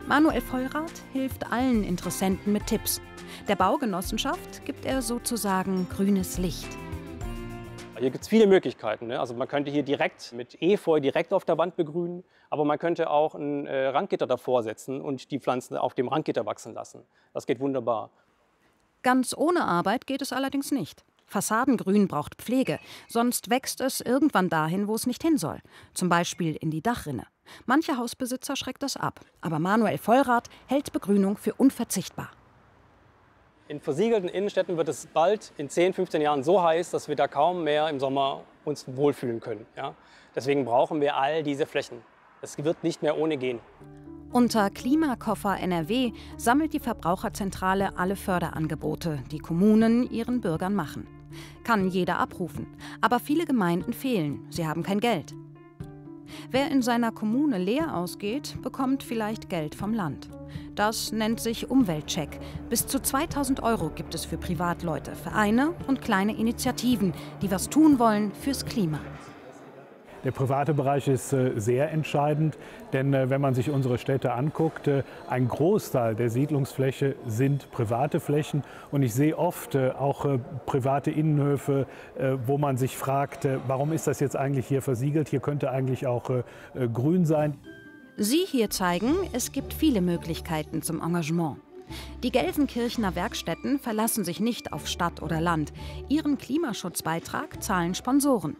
Manuel Vollrath hilft allen Interessenten mit Tipps. Der Baugenossenschaft gibt er sozusagen grünes Licht. Hier gibt es viele Möglichkeiten, ne? Also man könnte hier direkt mit Efeu direkt auf der Wand begrünen, aber man könnte auch ein Randgitter davor setzen und die Pflanzen auf dem Randgitter wachsen lassen. Das geht wunderbar. Ganz ohne Arbeit geht es allerdings nicht. Fassadengrün braucht Pflege, sonst wächst es irgendwann dahin, wo es nicht hin soll. Zum Beispiel in die Dachrinne. Manche Hausbesitzer schreckt das ab, aber Manuel Vollrath hält Begrünung für unverzichtbar. In versiegelten Innenstädten wird es bald in 10, 15 Jahren so heiß, dass wir da kaum mehr im Sommer uns wohlfühlen können. Ja? Deswegen brauchen wir all diese Flächen. Es wird nicht mehr ohne gehen. Unter Klimakoffer NRW sammelt die Verbraucherzentrale alle Förderangebote, die Kommunen ihren Bürgern machen. Kann jeder abrufen, aber viele Gemeinden fehlen, sie haben kein Geld. Wer in seiner Kommune leer ausgeht, bekommt vielleicht Geld vom Land. Das nennt sich Umweltcheck. Bis zu 2.000 € gibt es für Privatleute, Vereine und kleine Initiativen, die was tun wollen fürs Klima. Der private Bereich ist sehr entscheidend, denn wenn man sich unsere Städte anguckt, ein Großteil der Siedlungsfläche sind private Flächen. Und ich sehe oft auch private Innenhöfe, wo man sich fragt, warum ist das jetzt eigentlich hier versiegelt? Hier könnte eigentlich auch grün sein. Sie hier zeigen, es gibt viele Möglichkeiten zum Engagement. Die Gelsenkirchener Werkstätten verlassen sich nicht auf Stadt oder Land. Ihren Klimaschutzbeitrag zahlen Sponsoren.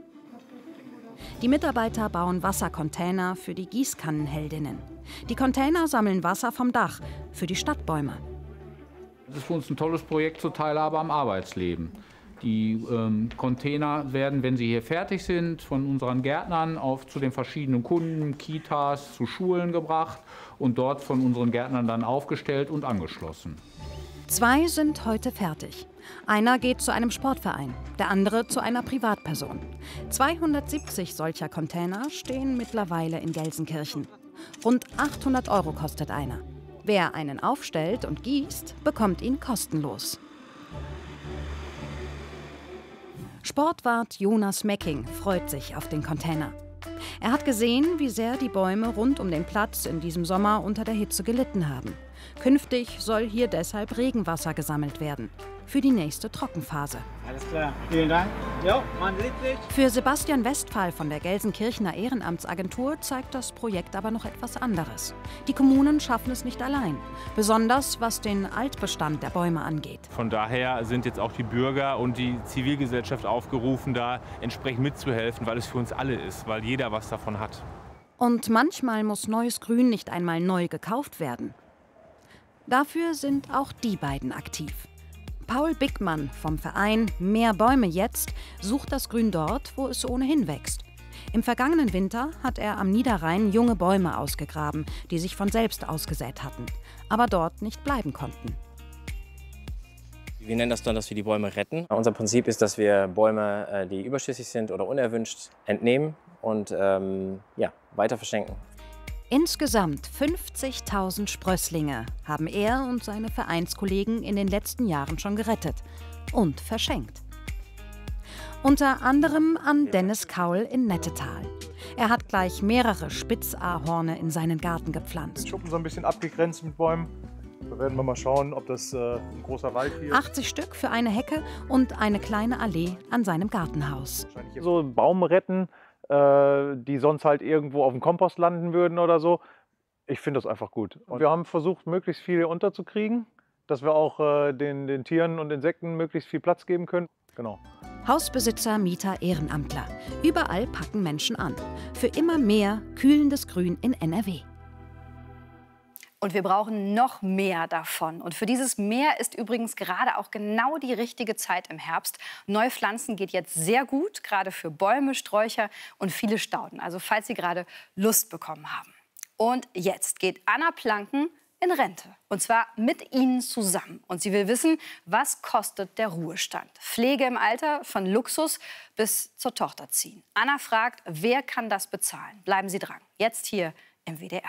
Die Mitarbeiter bauen Wassercontainer für die Gießkannenheldinnen. Die Container sammeln Wasser vom Dach für die Stadtbäume. Das ist für uns ein tolles Projekt zur Teilhabe am Arbeitsleben. Die Container werden, wenn sie hier fertig sind, von unseren Gärtnern zu den verschiedenen Kunden, Kitas, zu Schulen gebracht und dort von unseren Gärtnern dann aufgestellt und angeschlossen. 2 sind heute fertig. Einer geht zu einem Sportverein, der andere zu einer Privatperson. 270 solcher Container stehen mittlerweile in Gelsenkirchen. Rund 800 € kostet einer. Wer einen aufstellt und gießt, bekommt ihn kostenlos. Sportwart Jonas Mecking freut sich auf den Container. Er hat gesehen, wie sehr die Bäume rund um den Platz in diesem Sommer unter der Hitze gelitten haben. Künftig soll hier deshalb Regenwasser gesammelt werden. Für die nächste Trockenphase. Alles klar, vielen Dank. Jo, man sieht sich. Für Sebastian Westphal von der Gelsenkirchener Ehrenamtsagentur zeigt das Projekt aber noch etwas anderes. Die Kommunen schaffen es nicht allein, besonders was den Altbestand der Bäume angeht. Von daher sind jetzt auch die Bürger und die Zivilgesellschaft aufgerufen, da entsprechend mitzuhelfen, weil es für uns alle ist, weil jeder was davon hat. Und manchmal muss neues Grün nicht einmal neu gekauft werden. Dafür sind auch die beiden aktiv. Paul Bickmann vom Verein Mehr Bäume jetzt sucht das Grün dort, wo es ohnehin wächst. Im vergangenen Winter hat er am Niederrhein junge Bäume ausgegraben, die sich von selbst ausgesät hatten, aber dort nicht bleiben konnten. Wir nennen das dann, dass wir die Bäume retten. Unser Prinzip ist, dass wir Bäume, die überschüssig sind oder unerwünscht, entnehmen und weiter verschenken. Insgesamt 50.000 Sprösslinge haben er und seine Vereinskollegen in den letzten Jahren schon gerettet und verschenkt. Unter anderem an Dennis Kaul in Nettetal. Er hat gleich mehrere Spitzahorne in seinen Garten gepflanzt. Schuppen so ein bisschen abgegrenzt mit Bäumen. Da werden wir mal schauen, ob das ein großer Wald hier ist. 80 Stück für eine Hecke und eine kleine Allee an seinem Gartenhaus. So Baum retten, die sonst halt irgendwo auf dem Kompost landen würden oder so. Ich finde das einfach gut. Und wir haben versucht, möglichst viele unterzukriegen, dass wir auch den Tieren und Insekten möglichst viel Platz geben können. Genau. Hausbesitzer, Mieter, Ehrenamtler. Überall packen Menschen an. Für immer mehr kühlendes Grün in NRW. Und wir brauchen noch mehr davon. Und für dieses Mehr ist übrigens gerade auch genau die richtige Zeit im Herbst. Neupflanzen geht jetzt sehr gut, gerade für Bäume, Sträucher und viele Stauden. Also falls Sie gerade Lust bekommen haben. Und jetzt geht Anna Planken in Rente. Und zwar mit Ihnen zusammen. Und sie will wissen, was kostet der Ruhestand? Pflege im Alter, von Luxus bis zur Tochter ziehen. Anna fragt, wer kann das bezahlen? Bleiben Sie dran. Jetzt hier im WDR.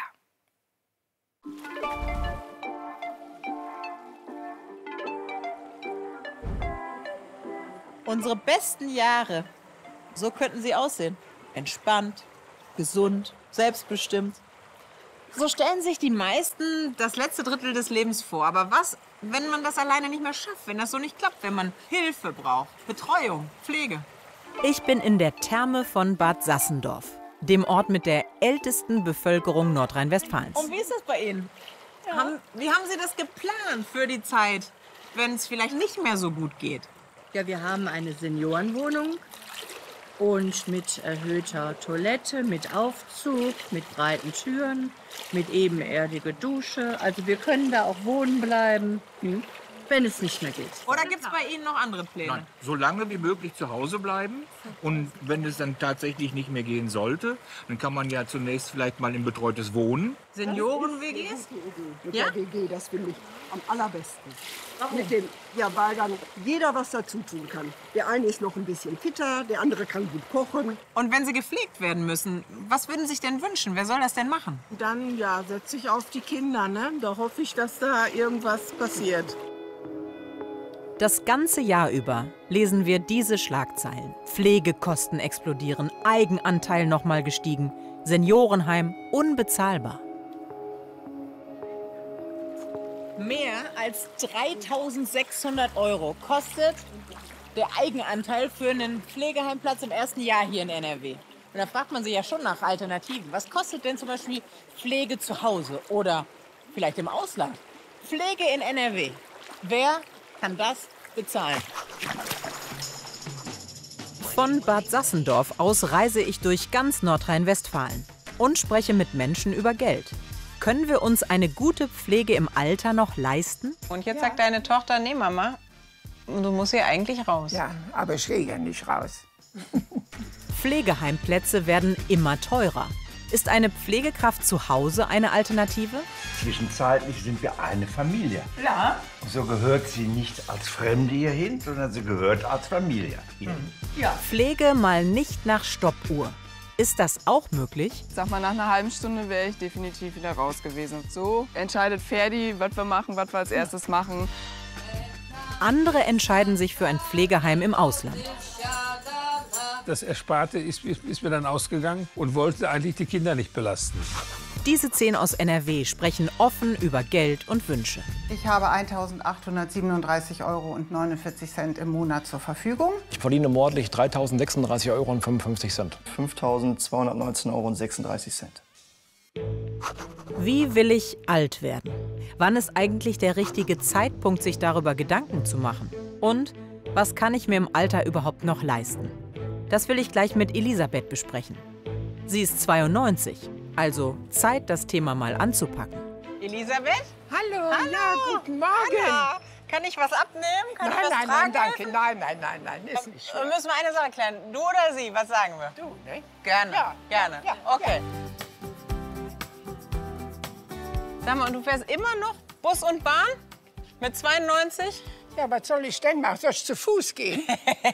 Unsere besten Jahre, so könnten sie aussehen. Entspannt, gesund, selbstbestimmt. So stellen sich die meisten das letzte Drittel des Lebens vor. Aber was, wenn man das alleine nicht mehr schafft, wenn das so nicht klappt, wenn man Hilfe braucht, Betreuung, Pflege? Ich bin in der Therme von Bad Sassendorf, dem Ort mit der ältesten Bevölkerung Nordrhein-Westfalens. Und wie ist das bei Ihnen? Wie haben Sie das geplant für die Zeit, wenn es vielleicht nicht mehr so gut geht? Ja, wir haben eine Seniorenwohnung und mit erhöhter Toilette, mit Aufzug, mit breiten Türen, mit ebenerdiger Dusche. Also wir können da auch wohnen bleiben, wenn es nicht mehr geht. Oder gibt es bei Ihnen noch andere Pläne? Nein, so lange wie möglich zu Hause bleiben. Und wenn es dann tatsächlich nicht mehr gehen sollte, dann kann man ja zunächst vielleicht mal in betreutes Wohnen. Senioren-WGs? Mit der WG, das finde ich am allerbesten. Mit dem, ja, weil dann jeder was dazu tun kann. Der eine ist noch ein bisschen fitter, der andere kann gut kochen. Und wenn Sie gepflegt werden müssen, was würden Sie sich denn wünschen? Wer soll das denn machen? Dann ja, setze ich auf die Kinder. Ne? Da hoffe ich, dass da irgendwas passiert. Das ganze Jahr über lesen wir diese Schlagzeilen. Pflegekosten explodieren, Eigenanteil nochmal gestiegen, Seniorenheim unbezahlbar. Mehr als 3.600 € kostet der Eigenanteil für einen Pflegeheimplatz im ersten Jahr hier in NRW. Und da fragt man sich ja schon nach Alternativen. Was kostet denn zum Beispiel Pflege zu Hause oder vielleicht im Ausland? Pflege in NRW. Wer kann das bezahlen? Von Bad Sassendorf aus reise ich durch ganz Nordrhein-Westfalen und spreche mit Menschen über Geld. Können wir uns eine gute Pflege im Alter noch leisten? Und jetzt sagt deine Tochter, nee Mama, du musst hier eigentlich raus. Ja, aber ich gehe ja nicht raus. Pflegeheimplätze werden immer teurer. Ist eine Pflegekraft zu Hause eine Alternative? Zwischenzeitlich sind wir eine Familie. Ja. So gehört sie nicht als Fremde hierhin, sondern sie gehört als Familie hierhin. Ja. Pflege mal nicht nach Stoppuhr. Ist das auch möglich? Ich sag mal, nach einer halben Stunde wäre ich definitiv wieder raus gewesen. So entscheidet Ferdi, was wir machen, was wir als erstes machen. Andere entscheiden sich für ein Pflegeheim im Ausland. Das Ersparte ist mir dann ausgegangen und wollte eigentlich die Kinder nicht belasten. Diese 10 aus NRW sprechen offen über Geld und Wünsche. Ich habe 1.837,49 € im Monat zur Verfügung. Ich verdiene monatlich 3.036,55 €. 5.219,36 €. Wie will ich alt werden? Wann ist eigentlich der richtige Zeitpunkt, sich darüber Gedanken zu machen? Und was kann ich mir im Alter überhaupt noch leisten? Das will ich gleich mit Elisabeth besprechen. Sie ist 92, also Zeit, das Thema mal anzupacken. Elisabeth? Hallo, Hallo. ja, guten Morgen. Hallo. Kann ich was abnehmen? Kann ich was Nein, tragen? danke. Nein, ist nicht schlimm. Wir müssen wir eine Sache klären. Du oder sie? Was sagen wir? Du, ne? Gerne. Ja. Gerne. Ja. Okay. Sag mal, und du fährst immer noch Bus und Bahn? Mit 92? Ja, was soll ich denn machen? Soll ich zu Fuß gehen?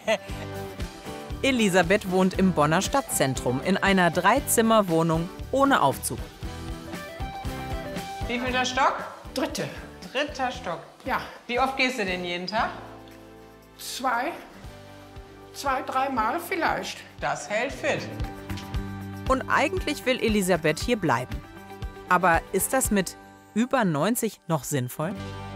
Elisabeth wohnt im Bonner Stadtzentrum in einer 3-Zimmer-Wohnung ohne Aufzug. Wie viel der Stock? Dritter. Dritter Stock. Ja. Wie oft gehst du denn jeden Tag? 2, 3 Mal vielleicht. Das hält fit. Und eigentlich will Elisabeth hier bleiben. Aber ist das mit über 90 noch sinnvoll?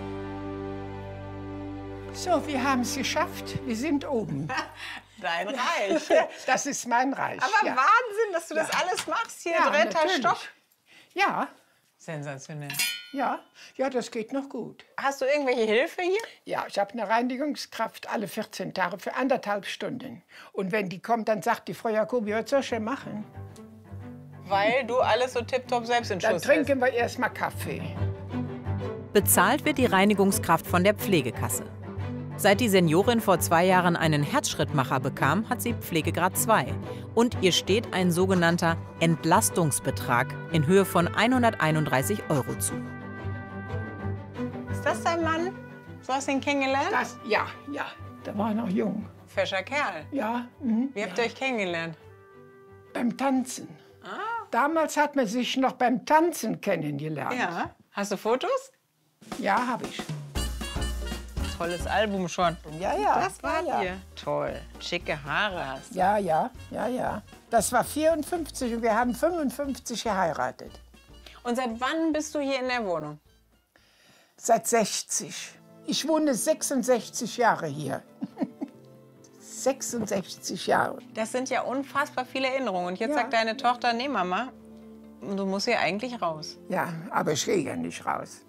So, wir haben es geschafft. Wir sind oben. Dein Reich. Das ist mein Reich. Aber ja. Wahnsinn, dass du das alles machst hier, Ja, dritter natürlich. Stock. Ja. Sensationell. Ja, das geht noch gut. Hast du irgendwelche Hilfe hier? Ja, ich habe eine Reinigungskraft alle 14 Tage für 1,5 Stunden. Und wenn die kommt, dann sagt die Frau Jacobi, was soll ich denn machen? Weil du alles so tipptopp selbst in Schuss Dann trinken wir erst mal Kaffee. Bezahlt wird die Reinigungskraft von der Pflegekasse. Seit die Seniorin vor 2 Jahren einen Herzschrittmacher bekam, hat sie Pflegegrad 2. Und ihr steht ein sogenannter Entlastungsbetrag in Höhe von 131 € zu. Ist das dein Mann? So hast du ihn kennengelernt? Ja. Der war noch jung. Fescher Kerl. Ja. Wie habt ihr euch kennengelernt? Beim Tanzen. Damals hat man sich noch beim Tanzen kennengelernt. Ja. Hast du Fotos? Ja, habe ich. Tolles Album schon. Ja. Das war ihr. Toll. Schicke Haare hast du. Ja. Das war 54 und wir haben 55 geheiratet. Und seit wann bist du hier in der Wohnung? Seit 60. Ich wohne 66 Jahre hier. 66 Jahre. Das sind ja unfassbar viele Erinnerungen. Und jetzt Ja. sagt deine Tochter, nee Mama, du musst hier eigentlich raus. Ja, aber ich gehe ja nicht raus.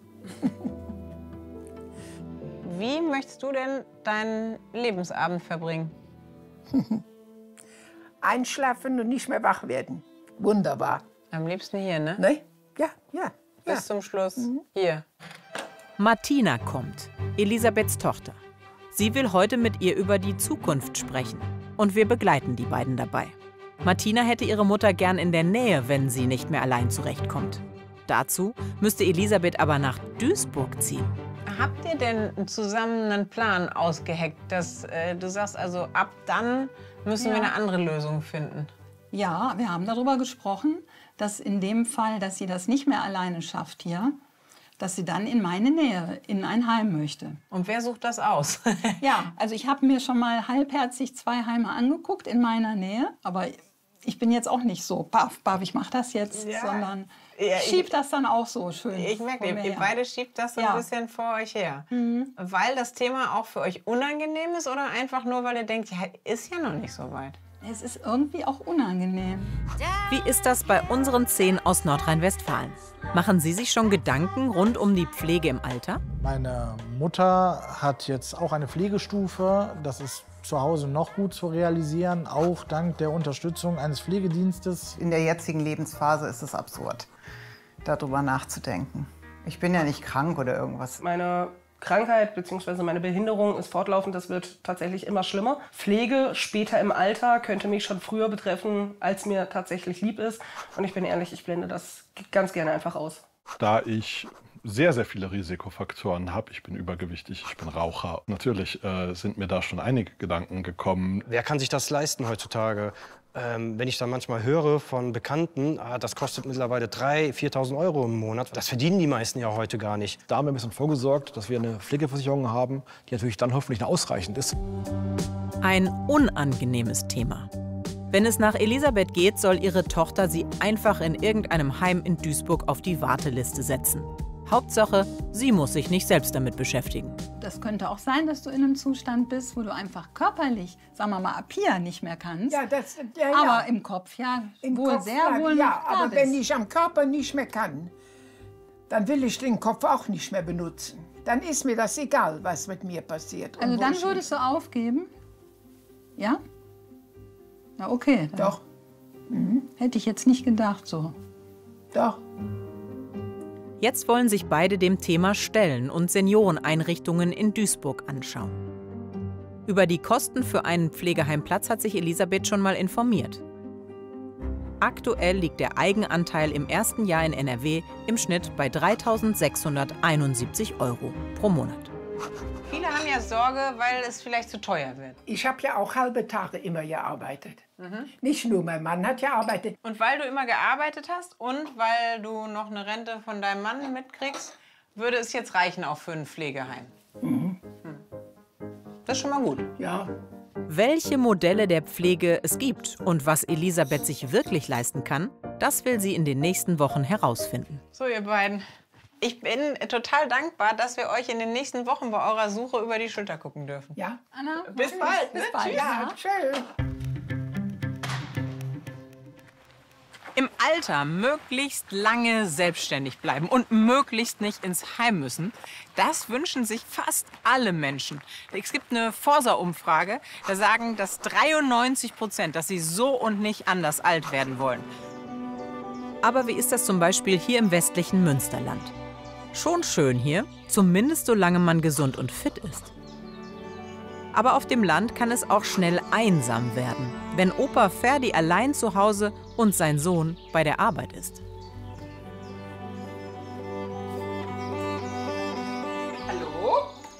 Wie möchtest du denn deinen Lebensabend verbringen? Einschlafen und nicht mehr wach werden. Wunderbar. Am liebsten hier, ne? Ne? Ja, ja. Bis zum Schluss hier. Martina kommt, Elisabeths Tochter. Sie will heute mit ihr über die Zukunft sprechen. Und wir begleiten die beiden dabei. Martina hätte ihre Mutter gern in der Nähe, wenn sie nicht mehr allein zurechtkommt. Dazu müsste Elisabeth aber nach Duisburg ziehen. Habt ihr denn zusammen einen Plan ausgeheckt, dass du sagst, also ab dann müssen wir eine andere Lösung finden? Ja, wir haben darüber gesprochen, dass in dem Fall, dass sie das nicht mehr alleine schafft hier, dass sie dann in meine Nähe, in ein Heim möchte. Und wer sucht das aus? Ja, also ich habe mir schon mal halbherzig 2 Heime angeguckt in meiner Nähe, aber ich bin jetzt auch nicht so, baff, ich mache das jetzt, sondern schieb das dann auch so schön. Ich merke, vor mir ihr her. beide schiebt das so ein bisschen vor euch her. Weil das Thema auch für euch unangenehm ist oder einfach nur, weil ihr denkt, ja, ist ja noch nicht so weit? Es ist irgendwie auch unangenehm. Wie ist das bei unseren 10 aus Nordrhein-Westfalen? Machen Sie sich schon Gedanken rund um die Pflege im Alter? Meine Mutter hat jetzt auch eine Pflegestufe. Das ist zu Hause noch gut zu realisieren, auch dank der Unterstützung eines Pflegedienstes. In der jetzigen Lebensphase ist es absurd, darüber nachzudenken. Ich bin ja nicht krank oder irgendwas. Meine Krankheit bzw. meine Behinderung ist fortlaufend, das wird tatsächlich immer schlimmer. Pflege später im Alter könnte mich schon früher betreffen, als mir tatsächlich lieb ist. Und ich bin ehrlich, ich blende das ganz gerne einfach aus. Da ich sehr, sehr viele Risikofaktoren habe, ich bin übergewichtig, ich bin Raucher. Natürlich sind mir da schon einige Gedanken gekommen. Wer kann sich das leisten heutzutage? Wenn ich dann manchmal höre von Bekannten, das kostet mittlerweile 3.000, 4.000 Euro im Monat. Das verdienen die meisten ja heute gar nicht. Da haben wir ein bisschen vorgesorgt, dass wir eine Pflegeversicherung haben, die natürlich dann hoffentlich ausreichend ist. Ein unangenehmes Thema. Wenn es nach Elisabeth geht, soll ihre Tochter sie einfach in irgendeinem Heim in Duisburg auf die Warteliste setzen. Hauptsache, sie muss sich nicht selbst damit beschäftigen. Das könnte auch sein, dass du in einem Zustand bist, wo du einfach körperlich, sagen wir mal, ab hier nicht mehr kannst. Ja, Aber im Kopf, ja, Im wohl Kopf, sehr wohl ja, noch da aber bist. wenn ich am Körper nicht mehr kann, dann will ich den Kopf auch nicht mehr benutzen. Dann ist mir das egal, was mit mir passiert. und Also wo dann ich würdest du aufgeben? Ja? Ja, okay. Dann Doch. Hätte ich jetzt nicht gedacht so. Doch. Jetzt wollen sich beide dem Thema stellen und Senioreneinrichtungen in Duisburg anschauen. Über die Kosten für einen Pflegeheimplatz hat sich Elisabeth schon mal informiert. Aktuell liegt der Eigenanteil im ersten Jahr in NRW im Schnitt bei 3.671 Euro pro Monat. Viele haben ja Sorge, weil es vielleicht zu teuer wird. Ich habe ja auch halbe Tage immer gearbeitet. Nicht nur, mein Mann hat gearbeitet. Und weil du immer gearbeitet hast und weil du noch eine Rente von deinem Mann mitkriegst, würde es jetzt reichen auch für ein Pflegeheim. Das ist schon mal gut. Ja. Welche Modelle der Pflege es gibt und was Elisabeth sich wirklich leisten kann, das will sie in den nächsten Wochen herausfinden. So, ihr beiden. Ich bin total dankbar, dass wir euch in den nächsten Wochen bei eurer Suche über die Schulter gucken dürfen. Ja. Anna, Bis bald. Bis Ne? bald. Tschüss. Ja, schön. Im Alter möglichst lange selbstständig bleiben und möglichst nicht ins Heim müssen, das wünschen sich fast alle Menschen. Es gibt eine Forsa-Umfrage, da sagen dass 93%, dass sie so und nicht anders alt werden wollen. Aber wie ist das zum Beispiel hier im westlichen Münsterland? Schon schön hier, zumindest solange man gesund und fit ist. Aber auf dem Land kann es auch schnell einsam werden, wenn Opa Ferdi allein zu Hause und sein Sohn bei der Arbeit ist. Hallo?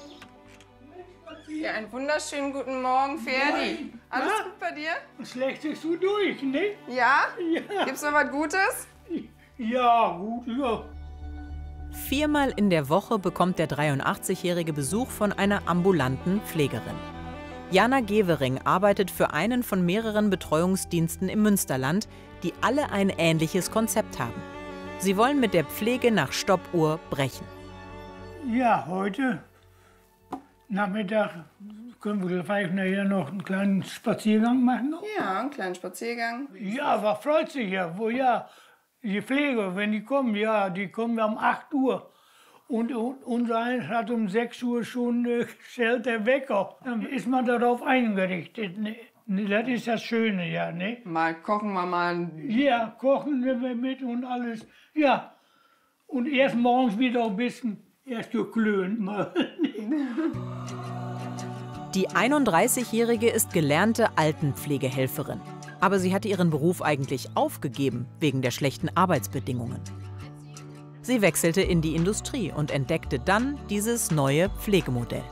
Ja, einen wunderschönen guten Morgen, Ferdi. Alles gut bei dir? Schlechtest du durch, ne? Ja? Ja. Gibt's noch was Gutes? Ja, gut, ja. 4-mal in der Woche bekommt der 83-jährige Besuch von einer ambulanten Pflegerin. Jana Gevering arbeitet für einen von mehreren Betreuungsdiensten im Münsterland, die alle ein ähnliches Konzept haben. Sie wollen mit der Pflege nach Stoppuhr brechen. Ja, heute Nachmittag können wir vielleicht nachher noch einen kleinen Spaziergang machen. Ja, einen kleinen Spaziergang. Ja, was freut sich ja. Wo ja, die Pfleger, wenn die kommen, ja, die kommen um 8 Uhr. Und unser eins hat um 6 Uhr schon stellt der Wecker. Dann ist man darauf eingerichtet. Ne? Das ist das Schöne, ja, ne? Mal kochen wir mal. Ja, kochen wir mit und alles. Ja, und erst morgens wieder ein bisschen, erst geklönt mal. Die 31-Jährige ist gelernte Altenpflegehelferin. Aber sie hatte ihren Beruf eigentlich aufgegeben, wegen der schlechten Arbeitsbedingungen. Sie wechselte in die Industrie und entdeckte dann dieses neue Pflegemodell.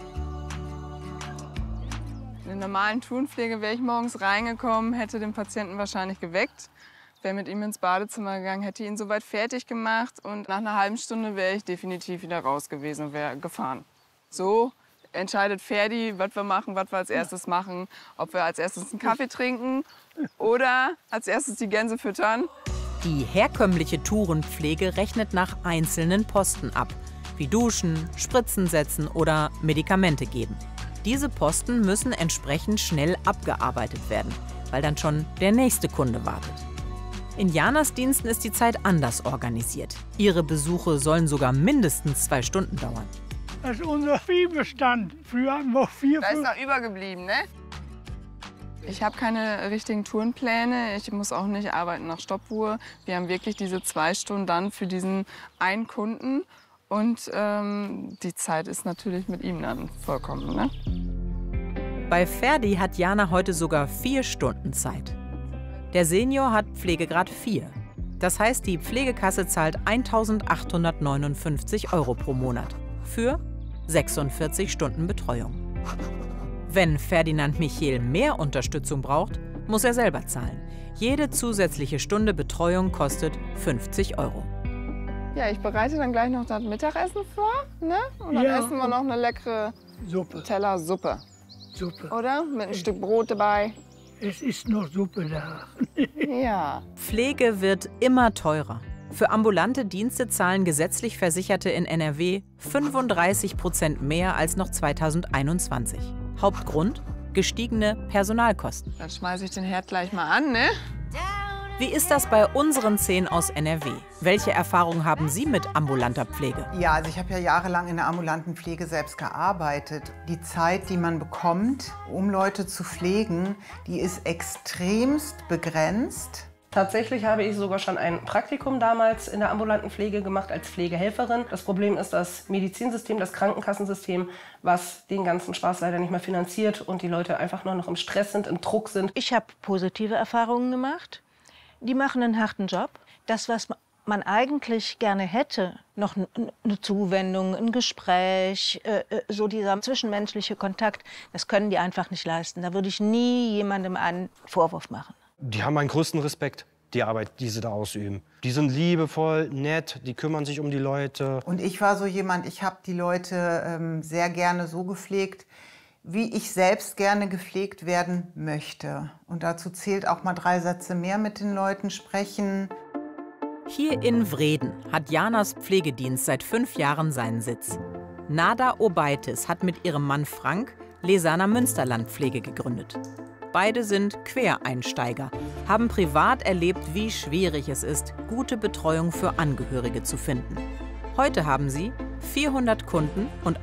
In der normalen Tourenpflege wäre ich morgens reingekommen, hätte den Patienten wahrscheinlich geweckt, wäre mit ihm ins Badezimmer gegangen, hätte ihn soweit fertig gemacht und nach einer halben Stunde wäre ich definitiv wieder raus gewesen und wäre gefahren. So entscheidet Ferdi, was wir machen, was wir als erstes machen, ob wir als erstes einen Kaffee trinken oder als erstes die Gänse füttern. Die herkömmliche Tourenpflege rechnet nach einzelnen Posten ab, wie Duschen, Spritzen setzen oder Medikamente geben. Diese Posten müssen entsprechend schnell abgearbeitet werden, weil dann schon der nächste Kunde wartet. In Janas Diensten ist die Zeit anders organisiert. Ihre Besuche sollen sogar mindestens 2 Stunden dauern. Das ist unser Viehbestand. Früher hatten wir 4, 5. Da ist noch übergeblieben, ne? Ich habe keine richtigen Tourenpläne. Ich muss auch nicht arbeiten nach Stoppuhr. Wir haben wirklich diese 2 Stunden dann für diesen einen Kunden. Und die Zeit ist natürlich mit ihm dann vollkommen, ne? Bei Ferdi hat Jana heute sogar 4 Stunden Zeit. Der Senior hat Pflegegrad 4. Das heißt, die Pflegekasse zahlt 1.859 € pro Monat für 46 Stunden Betreuung. Wenn Ferdinand Michel mehr Unterstützung braucht, muss er selber zahlen. Jede zusätzliche Stunde Betreuung kostet 50 €. Ja, ich bereite dann gleich noch das Mittagessen vor, ne? Und dann essen wir noch eine leckere Teller Suppe. Suppe. Oder? Mit ein Stück Brot dabei. Es ist noch Suppe da. Ja. Pflege wird immer teurer. Für ambulante Dienste zahlen gesetzlich Versicherte in NRW 35% mehr als noch 2021. Hauptgrund? Gestiegene Personalkosten. Dann schmeiße ich den Herd gleich mal an, ne? Wie ist das bei unseren 10 aus NRW? Welche Erfahrungen haben Sie mit ambulanter Pflege? Ja, also ich habe ja jahrelang in der ambulanten Pflege selbst gearbeitet. Die Zeit, die man bekommt, um Leute zu pflegen, die ist extremst begrenzt. Tatsächlich habe ich sogar schon ein Praktikum damals in der ambulanten Pflege gemacht als Pflegehelferin. Das Problem ist das Medizinsystem, das Krankenkassensystem, was den ganzen Spaß leider nicht mehr finanziert und die Leute einfach nur noch im Stress sind, im Druck sind. Ich habe positive Erfahrungen gemacht. Die machen einen harten Job. Das, was man eigentlich gerne hätte, noch eine Zuwendung, ein Gespräch, so dieser zwischenmenschliche Kontakt, das können die einfach nicht leisten. Da würde ich nie jemandem einen Vorwurf machen. Die haben meinen größten Respekt, die Arbeit, die sie da ausüben. Die sind liebevoll, nett, die kümmern sich um die Leute. Und ich war so jemand, ich habe die Leute sehr gerne so gepflegt, wie ich selbst gerne gepflegt werden möchte. Und dazu zählt auch mal 3 Sätze mehr mit den Leuten sprechen. Hier in Vreden hat Janas Pflegedienst seit 5 Jahren seinen Sitz. Nada Obaitis hat mit ihrem Mann Frank Lesana Münsterland Pflege gegründet. Beide sind Quereinsteiger, haben privat erlebt, wie schwierig es ist, gute Betreuung für Angehörige zu finden. Heute haben sie 400 Kunden und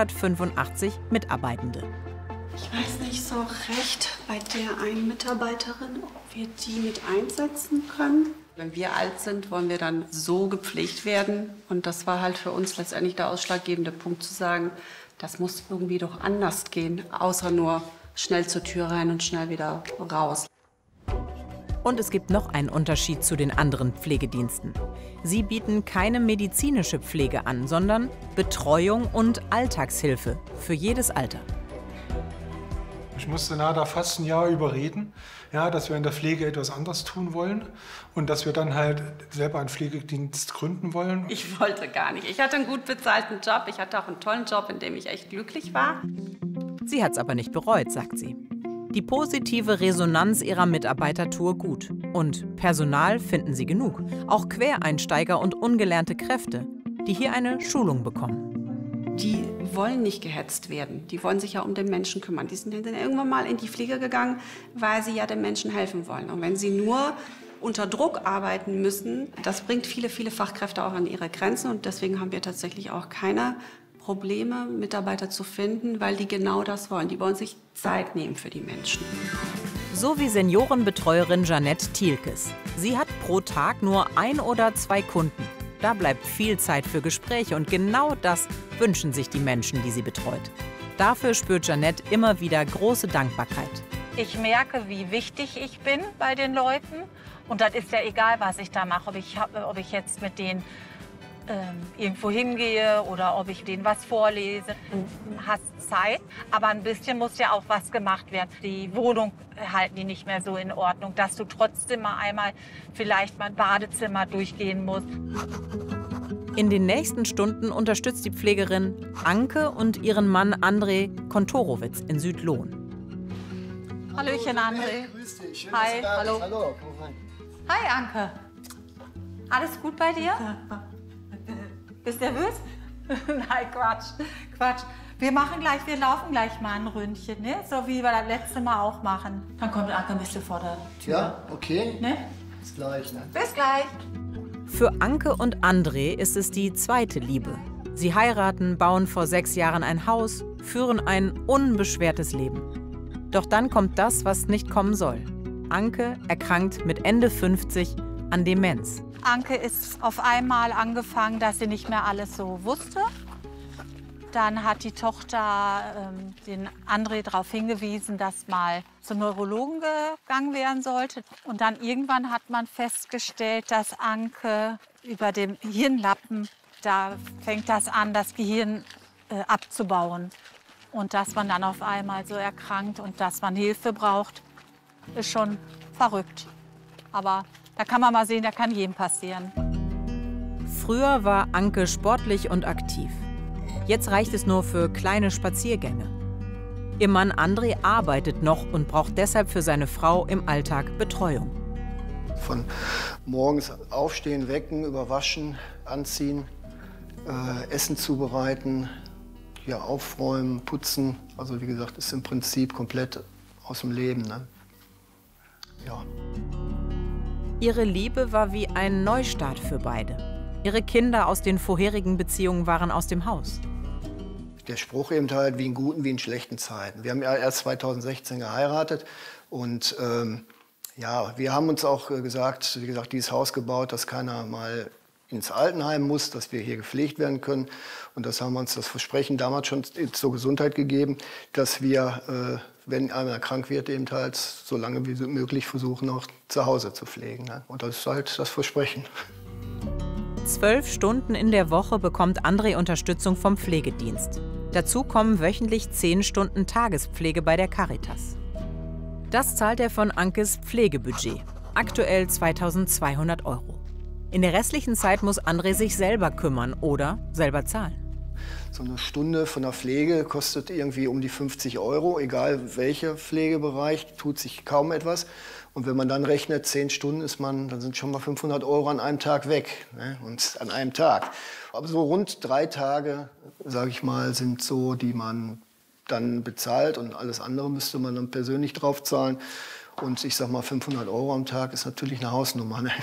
185 Mitarbeitende. Ich weiß nicht so recht bei der einen Mitarbeiterin, ob wir die mit einsetzen können. Wenn wir alt sind, wollen wir dann so gepflegt werden. Und das war halt für uns letztendlich der ausschlaggebende Punkt zu sagen, das muss irgendwie doch anders gehen, außer nur schnell zur Tür rein und schnell wieder raus. Und es gibt noch einen Unterschied zu den anderen Pflegediensten. Sie bieten keine medizinische Pflege an, sondern Betreuung und Alltagshilfe für jedes Alter. Ich musste Nada fast ein Jahr überreden, ja, dass wir in der Pflege etwas anders tun wollen und dass wir dann halt selber einen Pflegedienst gründen wollen. Ich wollte gar nicht. Ich hatte einen gut bezahlten Job. Ich hatte auch einen tollen Job, in dem ich echt glücklich war. Sie hat es aber nicht bereut, sagt sie. Die positive Resonanz ihrer Mitarbeiter tue gut. Und Personal finden sie genug. Auch Quereinsteiger und ungelernte Kräfte, die hier eine Schulung bekommen. Die wollen nicht gehetzt werden. Die wollen sich ja um den Menschen kümmern. Die sind dann irgendwann mal in die Pflege gegangen, weil sie ja den Menschen helfen wollen. Und wenn sie nur unter Druck arbeiten müssen, das bringt viele, viele Fachkräfte auch an ihre Grenzen. Und deswegen haben wir tatsächlich auch keine Probleme, Mitarbeiter zu finden, weil die genau das wollen. Die wollen sich Zeit nehmen für die Menschen. So wie Seniorenbetreuerin Jeanette Thielkes. Sie hat pro Tag nur 1 oder 2 Kunden. Da bleibt viel Zeit für Gespräche und genau das wünschen sich die Menschen, die sie betreut. Dafür spürt Jeanette immer wieder große Dankbarkeit. Ich merke, wie wichtig ich bin bei den Leuten. Und das ist ja egal, was ich da mache. Ob ich jetzt mit denen irgendwo hingehe oder ob ich denen was vorlese. Du hast Zeit, aber ein bisschen muss ja auch was gemacht werden. Die Wohnung halten die nicht mehr so in Ordnung, dass du trotzdem mal einmal vielleicht mal ein Badezimmer durchgehen musst. In den nächsten Stunden unterstützt die Pflegerin Anke und ihren Mann André Kontorowitz in Südlohn. Hallöchen, André. Hey, grüß dich. Schön, Hi, dass du da bist. hallo. Hallo, komm rein. Hi, Anke. Alles gut bei dir? Bist du nervös? Nein, Quatsch. Wir laufen gleich mal ein Ründchen, ne? So wie wir das letzte Mal auch machen. Dann kommt Anke ein bisschen vor der Tür. Ja, okay. Ne? Bis gleich. Ne? Bis gleich. Für Anke und André ist es die zweite Liebe. Sie heiraten, bauen vor 6 Jahren ein Haus, führen ein unbeschwertes Leben. Doch dann kommt das, was nicht kommen soll. Anke erkrankt mit Ende 50 an Demenz. Anke ist auf einmal angefangen, dass sie nicht mehr alles so wusste. Dann hat die Tochter den André darauf hingewiesen, dass mal zum Neurologen gegangen werden sollte. Und dann irgendwann hat man festgestellt, dass Anke über dem Hirnlappen, da fängt das an, das Gehirn abzubauen. Und dass man dann auf einmal so erkrankt und dass man Hilfe braucht, ist schon verrückt. Aber da kann man mal sehen, da kann jedem passieren. Früher war Anke sportlich und aktiv. Jetzt reicht es nur für kleine Spaziergänge. Ihr Mann André arbeitet noch und braucht deshalb für seine Frau im Alltag Betreuung. Von morgens aufstehen, wecken, überwaschen, anziehen, Essen zubereiten, hier aufräumen, putzen. Also wie gesagt, ist im Prinzip komplett aus dem Leben. Ne? Ja. Ihre Liebe war wie ein Neustart für beide. Ihre Kinder aus den vorherigen Beziehungen waren aus dem Haus. Der Spruch eben halt, wie in guten wie in schlechten Zeiten. Wir haben ja erst 2016 geheiratet und ja, wir haben uns auch gesagt, wie gesagt, dieses Haus gebaut, dass keiner mal ins Altenheim muss, dass wir hier gepflegt werden können. Und das haben wir uns das Versprechen damals schon zur Gesundheit gegeben, dass wir, wenn einer krank wird, eben halt so lange wie möglich versuchen, auch zu Hause zu pflegen. Ne? Und das ist halt das Versprechen. 12 Stunden in der Woche bekommt André Unterstützung vom Pflegedienst. Dazu kommen wöchentlich 10 Stunden Tagespflege bei der Caritas. Das zahlt er von Ankes Pflegebudget, aktuell 2.200 €. In der restlichen Zeit muss André sich selber kümmern oder selber zahlen. So eine Stunde von der Pflege kostet irgendwie um die 50 €, egal welcher Pflegebereich, tut sich kaum etwas. Und wenn man dann rechnet, 10 Stunden dann sind schon mal 500 € an einem Tag weg. Ne? Und an einem Tag. Aber so rund 3 Tage, sage ich mal, sind so, die man dann bezahlt. Und alles andere müsste man dann persönlich drauf zahlen. Und ich sag mal, 500 € am Tag ist natürlich eine Hausnummer. Ne?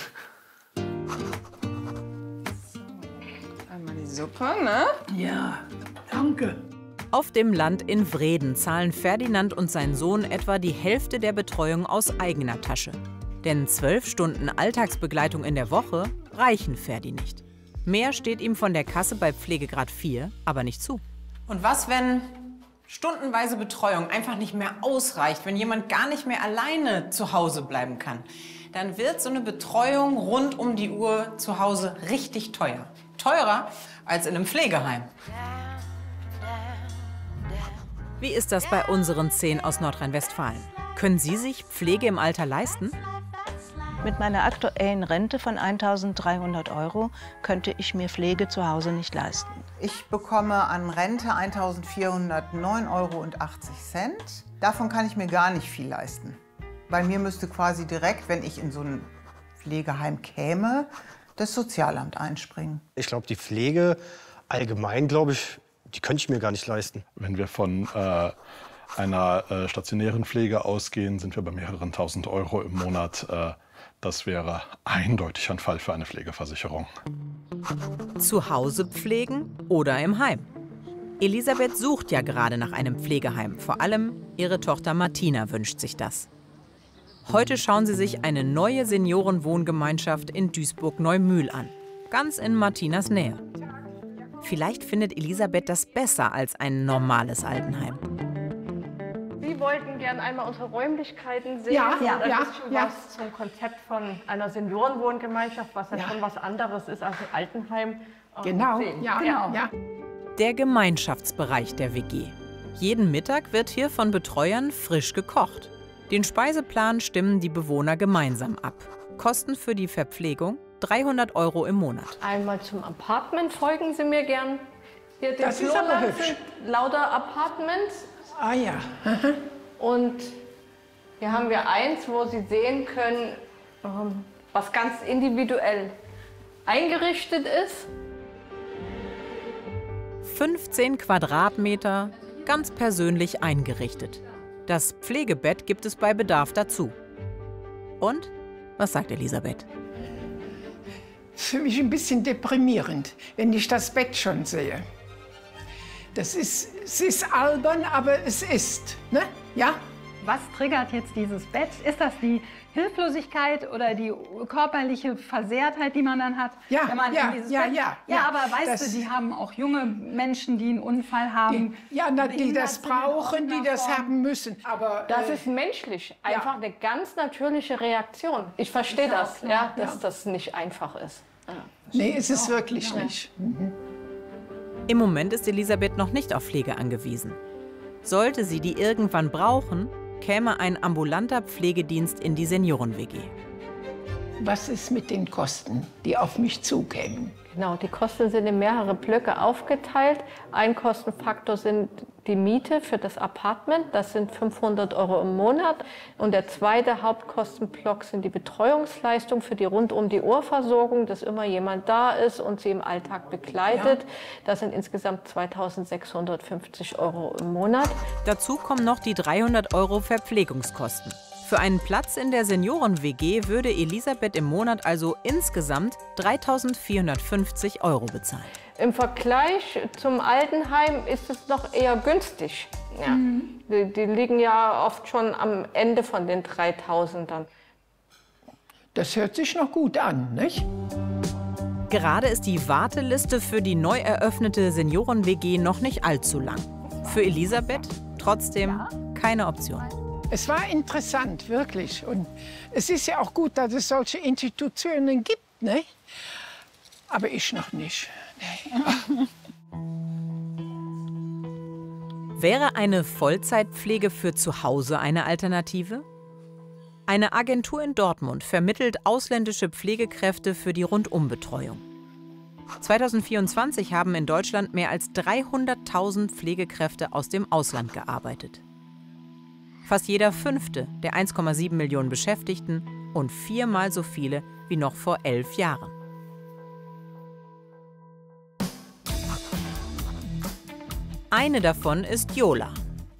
Einmal die Suppe, ne? Ja, danke. Auf dem Land in Vreden zahlen Ferdinand und sein Sohn etwa die Hälfte der Betreuung aus eigener Tasche. Denn 12 Stunden Alltagsbegleitung in der Woche reichen Ferdi nicht. Mehr steht ihm von der Kasse bei Pflegegrad 4 aber nicht zu. Und was, wenn stundenweise Betreuung einfach nicht mehr ausreicht, wenn jemand gar nicht mehr alleine zu Hause bleiben kann? Dann wird so eine Betreuung rund um die Uhr zu Hause richtig teuer. Teurer als in einem Pflegeheim. Wie ist das bei unseren 10 aus Nordrhein-Westfalen? Können Sie sich Pflege im Alter leisten? Mit meiner aktuellen Rente von 1.300 € könnte ich mir Pflege zu Hause nicht leisten. Ich bekomme an Rente 1.409,80 €. Davon kann ich mir gar nicht viel leisten. Bei mir müsste quasi direkt, wenn ich in so ein Pflegeheim käme, das Sozialamt einspringen. Ich glaube, die Pflege allgemein, glaube ich, die könnte ich mir gar nicht leisten. Wenn wir von einer stationären Pflege ausgehen, sind wir bei mehreren tausend Euro im Monat. Das wäre eindeutig ein Fall für eine Pflegeversicherung. Zu Hause pflegen oder im Heim? Elisabeth sucht ja gerade nach einem Pflegeheim. Vor allem ihre Tochter Martina wünscht sich das. Heute schauen sie sich eine neue Seniorenwohngemeinschaft in Duisburg-Neumühl an. Ganz in Martinas Nähe. Vielleicht findet Elisabeth das besser als ein normales Altenheim. Wir wollten gerne einmal unsere Räumlichkeiten sehen. Ja, und ein ja, bisschen was zum Konzept von einer Seniorenwohngemeinschaft, was ja schon was anderes ist als ein Altenheim. Genau, sehen. ja, Genau. ja. Der Gemeinschaftsbereich der WG. Jeden Mittag wird hier von Betreuern frisch gekocht. Den Speiseplan stimmen die Bewohner gemeinsam ab. Kosten für die Verpflegung 300 Euro im Monat. Einmal zum Apartment folgen Sie mir gern. Hier Das ist aber hübsch. sind lauter Apartments. Ah ja. Und hier haben wir eins, wo Sie sehen können, was ganz individuell eingerichtet ist. 15 Quadratmeter, ganz persönlich eingerichtet. Das Pflegebett gibt es bei Bedarf dazu. Und? Was sagt Elisabeth? Für mich ein bisschen deprimierend, wenn ich das Bett schon sehe. Es ist albern, aber es ist, ne? Ja? Was triggert jetzt dieses Bett? Ist das die Hilflosigkeit oder die körperliche Versehrtheit, die man dann hat? Ja, wenn man ja, in dieses ja, Bett... ja, Ja, ja. aber weißt Das- du, die haben auch junge Menschen, die einen Unfall haben. Die das brauchen, die das haben müssen. Aber Das ist menschlich, einfach eine ganz natürliche Reaktion. Ich verstehe das, ja, dass das nicht einfach ist. Ja. nee, es ist wirklich nicht. Im Moment ist Elisabeth noch nicht auf Pflege angewiesen. Sollte sie die irgendwann brauchen, käme ein ambulanter Pflegedienst in die Senioren-WG. Was ist mit den Kosten, die auf mich zukämen? Genau, die Kosten sind in mehrere Blöcke aufgeteilt. Ein Kostenfaktor sind die Miete für das Apartment, das sind 500 Euro im Monat. Und der zweite Hauptkostenblock sind die Betreuungsleistungen für die Rund-um-die-Uhr-Versorgung, dass immer jemand da ist und sie im Alltag begleitet. Das sind insgesamt 2.650 Euro im Monat. Dazu kommen noch die 300 Euro Verpflegungskosten. Für einen Platz in der Senioren-WG würde Elisabeth im Monat also insgesamt 3.450 Euro bezahlen. Im Vergleich zum Altenheim ist es noch eher günstig. Ja. Die liegen ja oft schon am Ende von den 3.000ern. Das hört sich noch gut an, nicht? Gerade ist die Warteliste für die neu eröffnete Senioren-WG noch nicht allzu lang. Für Elisabeth trotzdem keine Option. Es war interessant, wirklich. Und es ist ja auch gut, dass es solche Institutionen gibt, ne? Aber ich noch nicht. Nee. Wäre eine Vollzeitpflege für zu Hause eine Alternative? Eine Agentur in Dortmund vermittelt ausländische Pflegekräfte für die Rundumbetreuung. 2024 haben in Deutschland mehr als 300.000 Pflegekräfte aus dem Ausland gearbeitet. Fast jeder fünfte der 1,7 Millionen Beschäftigten und 4-mal so viele wie noch vor 11 Jahren. Eine davon ist Jola.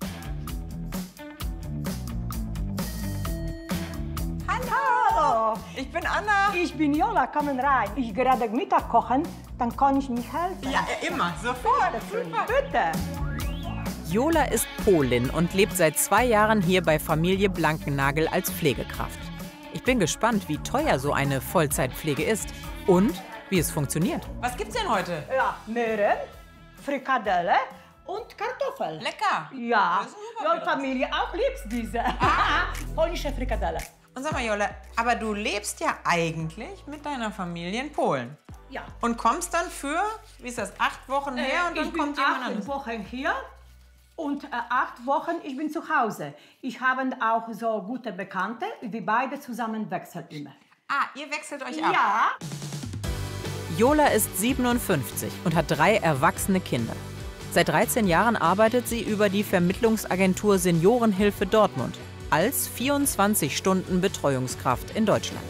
Hallo, ich bin Anna. Ich bin Jola, kommen rein. Ich gerade Mittag kochen, dann kann ich mich helfen. Ja, immer, sofort. Bitte. Jola ist Polin und lebt seit 2 Jahren hier bei Familie Blankennagel als Pflegekraft. Ich bin gespannt, wie teuer so eine Vollzeitpflege ist und wie es funktioniert. Was gibt's denn heute? Ja, Möhren, Frikadelle und Kartoffeln. Lecker. Ja, die Familie auch liebt diese. Polnische Frikadelle. Und sag mal, Jola, aber du lebst ja eigentlich mit deiner Familie in Polen. Ja. Und kommst dann für, wie ist das, 8 Wochen her und dann ich kommt bin jemand 8 anderes? Wochen hier und 8 Wochen ich bin zu Hause. Ich habe auch so gute Bekannte, wir beide zusammen wechseln immer. Ah, ihr wechselt euch ab? Ja. Jola ist 57 und hat 3 erwachsene Kinder. Seit 13 Jahren arbeitet sie über die Vermittlungsagentur Seniorenhilfe Dortmund als 24-Stunden-Betreuungskraft in Deutschland.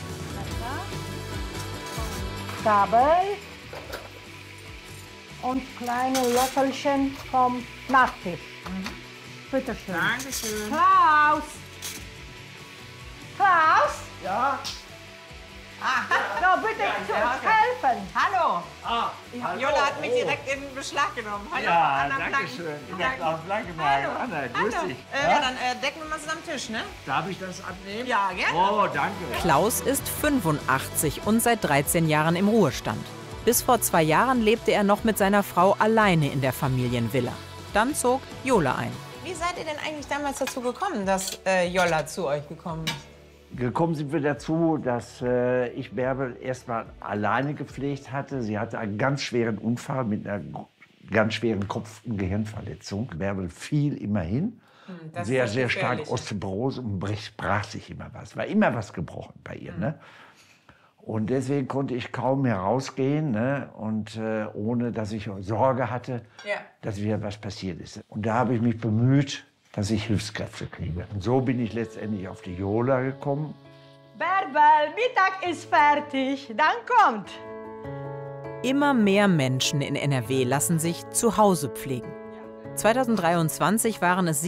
Gabel und kleine Löffelchen vom Nachtisch. Bitte schön. Dankeschön. Klaus! Klaus? Ja? So, bitte zu uns helfen. Hallo. hallo. Jola hat mich direkt in Beschlag genommen. Hallo, Ja, Anna danke schön. Ich bin Klaus Blankenberg. Hallo. Anna, grüß Hallo. dich. Ja, dann decken wir mal zusammen am Tisch, ne? Darf ich das abnehmen? Ja, gerne. Oh, danke. Klaus ist 85 und seit 13 Jahren im Ruhestand. Bis vor 2 Jahren lebte er noch mit seiner Frau alleine in der Familienvilla. Dann zog Jola ein. Wie seid ihr denn eigentlich damals dazu gekommen, dass Jola zu euch gekommen ist? Gekommen sind wir dazu, dass ich Bärbel erstmal alleine gepflegt hatte. Sie hatte einen ganz schweren Unfall mit einer ganz schweren Kopf- und Gehirnverletzung. Bärbel fiel immer hin. Das Sehr, ist sehr stark gefährlich. Osteoporose und brach sich immer was. War immer was gebrochen bei ihr. Ne? Und deswegen konnte ich kaum herausgehen, ne? Und ohne dass ich Sorge hatte, dass wieder was passiert ist. Und da habe ich mich bemüht, dass ich Hilfskräfte kriege. Und so bin ich letztendlich auf die Jola gekommen. Bärbel, Mittag ist fertig. Dann kommt. Immer mehr Menschen in NRW lassen sich zu Hause pflegen. 2023 waren es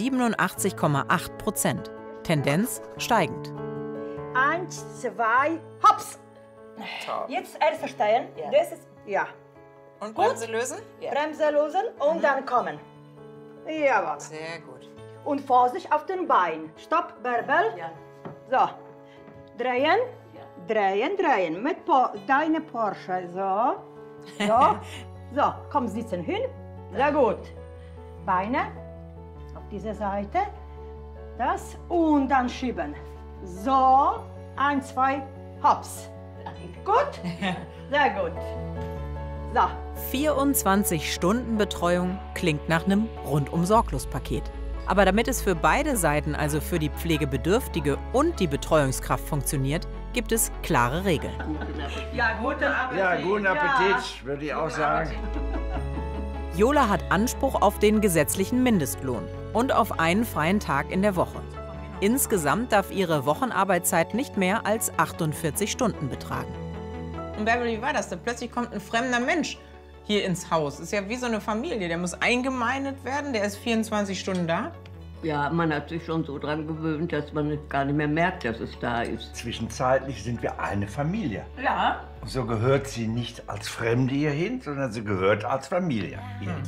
87,8%. Tendenz steigend. 1, 2, hops. Jetzt erst stehen. Das ist, ja. Und Bremse lösen? Bremse lösen und dann kommen. Jawohl. Sehr gut. Und Vorsicht auf den Bein. Stopp, Bärbel. So. Drehen. Drehen, drehen. Mit deiner Porsche. So. So. So. Komm, sitzen hin. Sehr gut. Beine. Auf diese Seite. Das. Und dann schieben. So. 1, 2, hops. Gut? Sehr gut. So. 24-Stunden-Betreuung klingt nach einem Rundum-Sorglos-Paket. Aber damit es für beide Seiten, also für die Pflegebedürftige und die Betreuungskraft funktioniert, gibt es klare Regeln. Ja, guten Appetit. Ja, guten Appetit, würde ich auch sagen. Jola hat Anspruch auf den gesetzlichen Mindestlohn und auf einen freien Tag in der Woche. Insgesamt darf ihre Wochenarbeitszeit nicht mehr als 48 Stunden betragen. Und Bärbel, wie war das denn? Plötzlich kommt ein fremder Mensch hier ins Haus. Ist ja wie so eine Familie. Der muss eingemeindet werden, der ist 24 Stunden da. Ja, man hat sich schon so dran gewöhnt, dass man gar nicht mehr merkt, dass es da ist. Zwischenzeitlich sind wir eine Familie. Ja. Und so gehört sie nicht als Fremde hierhin, sondern sie gehört als Familie hierhin.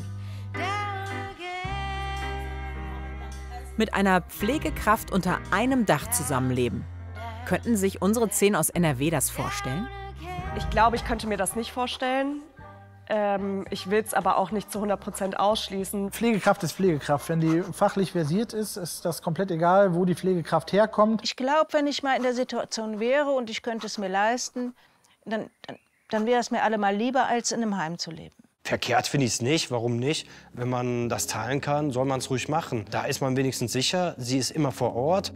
Mit einer Pflegekraft unter einem Dach zusammenleben. Könnten sich unsere 10 aus NRW das vorstellen? Ich glaube, ich könnte mir das nicht vorstellen. Ich will es aber auch nicht zu 100% ausschließen. Pflegekraft ist Pflegekraft. Wenn die fachlich versiert ist, ist das komplett egal, wo die Pflegekraft herkommt. Ich glaube, wenn ich mal in der Situation wäre und ich könnte es mir leisten, dann wäre es mir allemal lieber, als in einem Heim zu leben. Verkehrt finde ich es nicht. Warum nicht? Wenn man das teilen kann, soll man es ruhig machen. Da ist man wenigstens sicher. Sie ist immer vor Ort.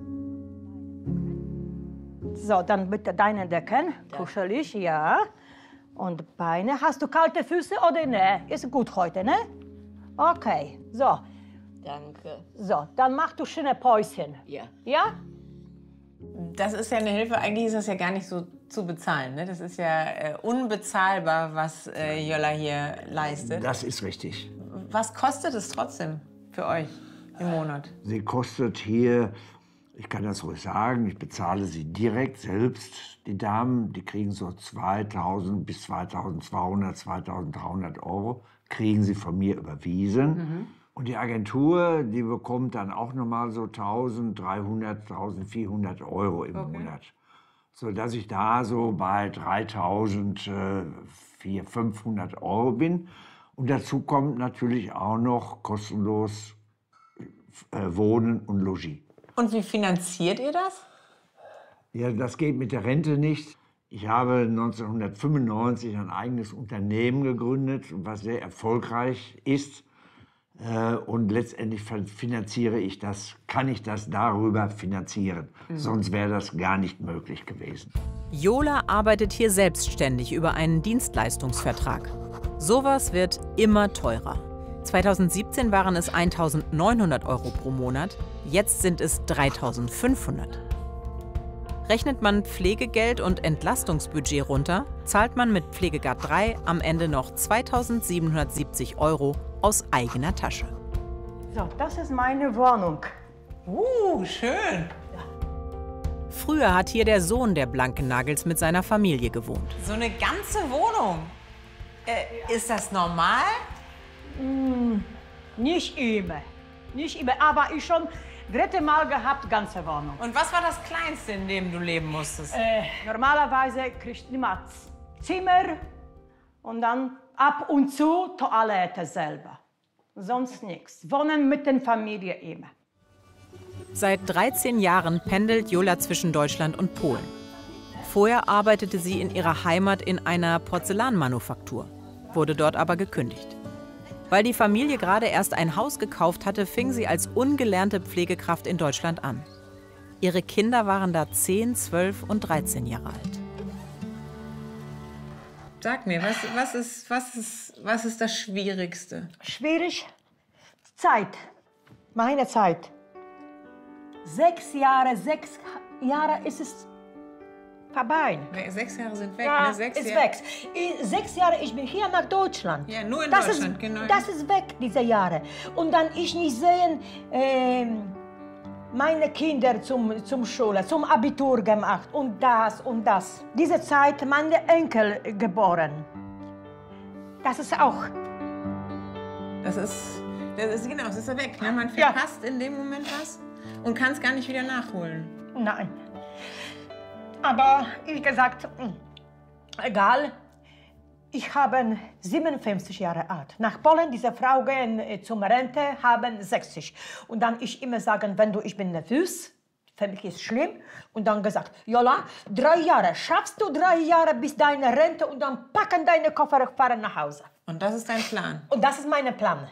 So, dann bitte deine Decken. Kuschelig, ja. Und Beine. Hast du kalte Füße oder ne? Ist gut heute, ne? Okay, so. Danke. So, dann mach du schöne Päuschen. Ja. Ja? Das ist ja eine Hilfe, eigentlich ist das ja gar nicht so zu bezahlen. Ne? Das ist ja unbezahlbar, was Jola hier leistet. Das ist richtig. Was kostet es trotzdem für euch im Monat? Sie kostet hier, ich kann das ruhig sagen, ich bezahle sie direkt selbst. Die Damen, die kriegen so 2.000 bis 2.200, 2.300 Euro, kriegen sie von mir überwiesen. Und die Agentur, die bekommt dann auch nochmal so 1.300, 1.400 Euro im Monat. Sodass ich da so bei 3.400, 500 Euro bin. Und dazu kommt natürlich auch noch kostenlos Wohnen und Logis. Und wie finanziert ihr das? Ja, das geht mit der Rente nicht. Ich habe 1995 ein eigenes Unternehmen gegründet, was sehr erfolgreich ist. Und letztendlich finanziere ich das, kann ich das darüber finanzieren. Sonst wäre das gar nicht möglich gewesen. Jola arbeitet hier selbstständig über einen Dienstleistungsvertrag. Sowas wird immer teurer. 2017 waren es 1.900 € pro Monat, jetzt sind es 3.500 €. Rechnet man Pflegegeld und Entlastungsbudget runter, zahlt man mit Pflegegrad 3 am Ende noch 2.770 € aus eigener Tasche. So, das ist meine Wohnung. Schön. Früher hat hier der Sohn der Blankennagels mit seiner Familie gewohnt. So eine ganze Wohnung. Ist das normal? Nicht immer. Nicht immer, aber ich schon dritte Mal gehabt, ganze Wohnung. Und was war das Kleinste, in dem du leben musstest? Normalerweise kriegst du immer Zimmer und dann ab und zu Toilette selber. Sonst nichts. Wohnen mit der Familie immer. Seit 13 Jahren pendelt Jola zwischen Deutschland und Polen. Vorher arbeitete sie in ihrer Heimat in einer Porzellanmanufaktur, wurde dort aber gekündigt. Weil die Familie gerade erst ein Haus gekauft hatte, fing sie als ungelernte Pflegekraft in Deutschland an. Ihre Kinder waren da 10, 12 und 13 Jahre alt. Sag mir, was ist das Schwierigste? Schwierig? Zeit. Meine Zeit. 6 Jahre ist es vorbei. 6 Jahre sind weg, ja, ne? 6 ist Jahre. weg. 6 Jahre, ich bin hier nach Deutschland. Ja, nur in das Deutschland, ist, genau. Das ist weg, diese Jahre. Und dann ich nicht sehen, meine Kinder zum Schule, zum Abitur gemacht und das und das. Diese Zeit meine Enkel geboren. Das ist auch. Das ist genau, das ist ja weg. Ne? Man verpasst in dem Moment was und kann es gar nicht wieder nachholen. Nein. Aber ich gesagt, egal. Ich habe 57 Jahre alt. Nach Polen, diese Frau gehen zum Rente, haben 60. Und dann ich immer sagen, ich bin nervös, für mich ist schlimm. Und dann gesagt, Jola, 3 Jahre, schaffst du 3 Jahre bis deine Rente und dann packen deine Koffer und fahren nach Hause. Und das ist dein Plan? Und das ist mein Plan.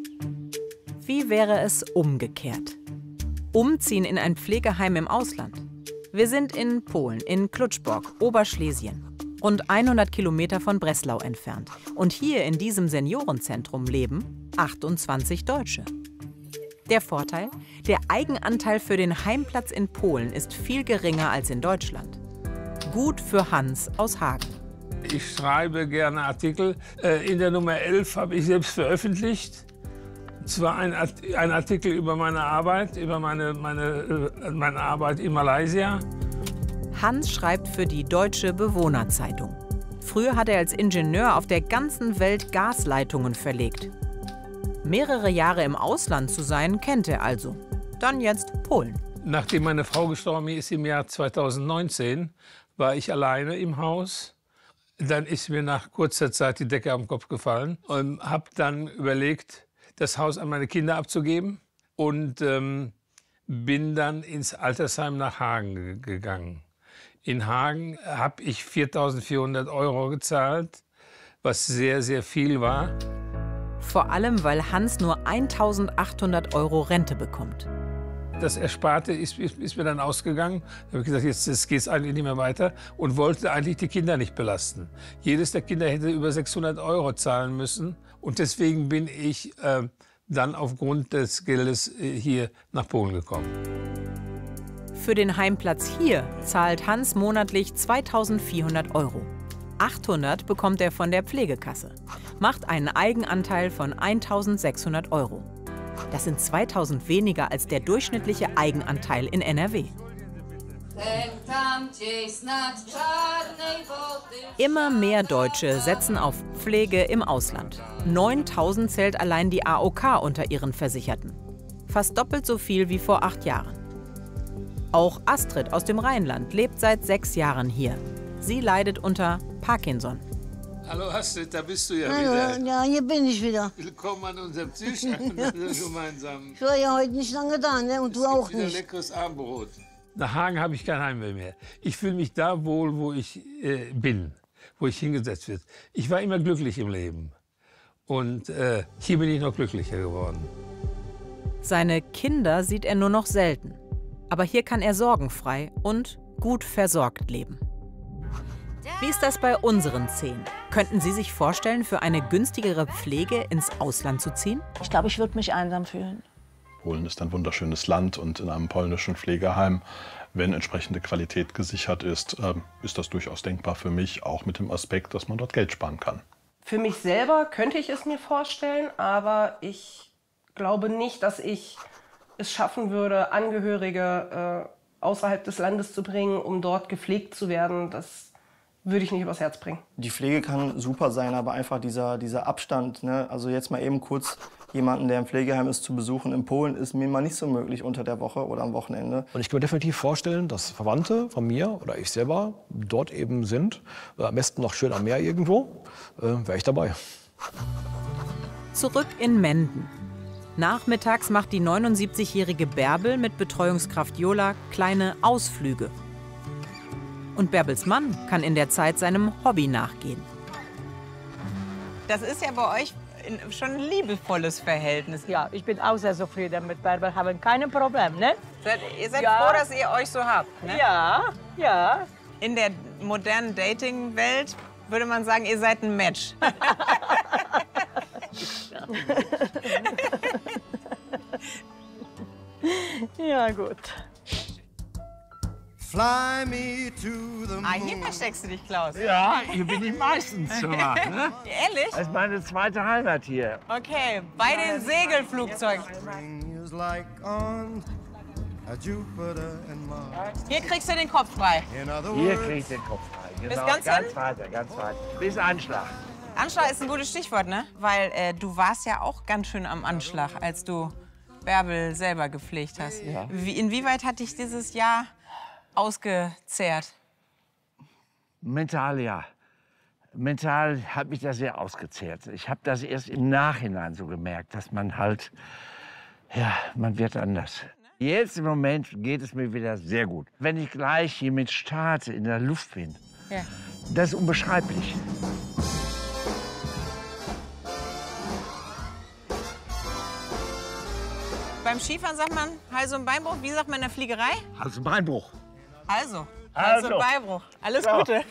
Wie wäre es umgekehrt? Umziehen in ein Pflegeheim im Ausland. Wir sind in Polen, in Kluczbork, Oberschlesien. Rund 100 Kilometer von Breslau entfernt. Und hier in diesem Seniorenzentrum leben 28 Deutsche. Der Vorteil? Der Eigenanteil für den Heimplatz in Polen ist viel geringer als in Deutschland. Gut für Hans aus Hagen. Ich schreibe gerne Artikel. In der Nummer 11 habe ich selbst veröffentlicht. Zwar ein Artikel über meine Arbeit, über meine Arbeit in Malaysia. Hans schreibt für die Deutsche Bewohnerzeitung. Früher hat er als Ingenieur auf der ganzen Welt Gasleitungen verlegt. Mehrere Jahre im Ausland zu sein, kennt er also. Dann jetzt Polen. Nachdem meine Frau gestorben ist im Jahr 2019, war ich alleine im Haus. Dann ist mir nach kurzer Zeit die Decke am Kopf gefallen und habe dann überlegt, das Haus an meine Kinder abzugeben und bin dann ins Altersheim nach Hagen gegangen. In Hagen habe ich 4.400 € gezahlt, was sehr, sehr viel war. Vor allem, weil Hans nur 1.800 € Rente bekommt. Das Ersparte ist mir dann ausgegangen. Da habe ich gesagt, jetzt geht es eigentlich nicht mehr weiter und wollte eigentlich die Kinder nicht belasten. Jedes der Kinder hätte über 600 € zahlen müssen. Und deswegen bin ich dann aufgrund des Geldes hier nach Polen gekommen. Für den Heimplatz hier zahlt Hans monatlich 2.400 €. 800 bekommt er von der Pflegekasse. Macht einen Eigenanteil von 1.600 €. Das sind 2.000 weniger als der durchschnittliche Eigenanteil in NRW. Immer mehr Deutsche setzen auf Pflege im Ausland. 9.000 zählt allein die AOK unter ihren Versicherten. Fast doppelt so viel wie vor 8 Jahren. Auch Astrid aus dem Rheinland lebt seit 6 Jahren hier. Sie leidet unter Parkinson. Hallo Astrid, da bist du ja Hallo, wieder. ja, hier bin ich wieder. Willkommen an unserem Tisch, gemeinsam. Ich war ja heute nicht lange da, ne? Und du auch Wieder nicht. leckeres Abendbrot. Nach Hagen habe ich kein Heimweh mehr. Ich fühle mich da wohl, wo ich bin, wo ich hingesetzt wird. Ich war immer glücklich im Leben. Und hier bin ich noch glücklicher geworden. Seine Kinder sieht er nur noch selten. Aber hier kann er sorgenfrei und gut versorgt leben. Wie ist das bei unseren 10? Könnten Sie sich vorstellen, für eine günstigere Pflege ins Ausland zu ziehen? Ich glaube, ich würde mich einsam fühlen. Polen ist ein wunderschönes Land und in einem polnischen Pflegeheim, wenn entsprechende Qualität gesichert ist, ist das durchaus denkbar für mich, auch mit dem Aspekt, dass man dort Geld sparen kann. Für mich selber könnte ich es mir vorstellen, aber ich glaube nicht, dass ich es schaffen würde, Angehörige außerhalb des Landes zu bringen, um dort gepflegt zu werden. Das würde ich nicht übers Herz bringen. Die Pflege kann super sein, aber einfach dieser Abstand, ne? Also jetzt mal eben kurz jemanden, der im Pflegeheim ist, zu besuchen in Polen, ist mir mal nicht so möglich unter der Woche oder am Wochenende. Und ich kann mir definitiv vorstellen, dass Verwandte von mir oder ich selber dort eben sind, am besten noch schön am Meer irgendwo, wäre ich dabei. Zurück in Menden. Nachmittags macht die 79-jährige Bärbel mit Betreuungskraft Jola kleine Ausflüge. Und Bärbels Mann kann in der Zeit seinem Hobby nachgehen. Das ist ja bei euch schon ein liebevolles Verhältnis. Ja, ich bin auch sehr zufrieden mit Bärbel, haben keine Probleme, ne? Ihr seid Ja. froh, dass ihr euch so habt, ne? Ja, ja. In der modernen Dating-Welt würde man sagen, ihr seid ein Match. Ja, gut. Fly me to the moon. Hier versteckst du dich, Klaus. Ja, hier bin ich meistens schon mal. Ne? Ehrlich? Das ist meine zweite Heimat hier. Okay, bei den Segelflugzeugen. Hier kriegst du den Kopf frei. Hier krieg ich den Kopf frei. Genau. Bis ganz hin? weiter, ganz weit. Bis Anschlag. Anschlag ist ein gutes Stichwort, ne? Weil du warst ja auch ganz schön am Anschlag, als du Bärbel selber gepflegt hast. Ja. Inwieweit hat dich dieses Jahr ausgezehrt? Mental, ja. Mental hat mich das sehr ausgezehrt. Ich habe das erst im Nachhinein so gemerkt, dass man halt, ja, man wird anders. Jetzt im Moment geht es mir wieder sehr gut. Wenn ich gleich hier mit starte, in der Luft bin, Ja. das ist unbeschreiblich. Beim Skifahren sagt man Hals- und Beinbruch. Wie sagt man in der Fliegerei? Hals- und Beinbruch. Also, Hals- und Beinbruch. Alles Ja. Gute.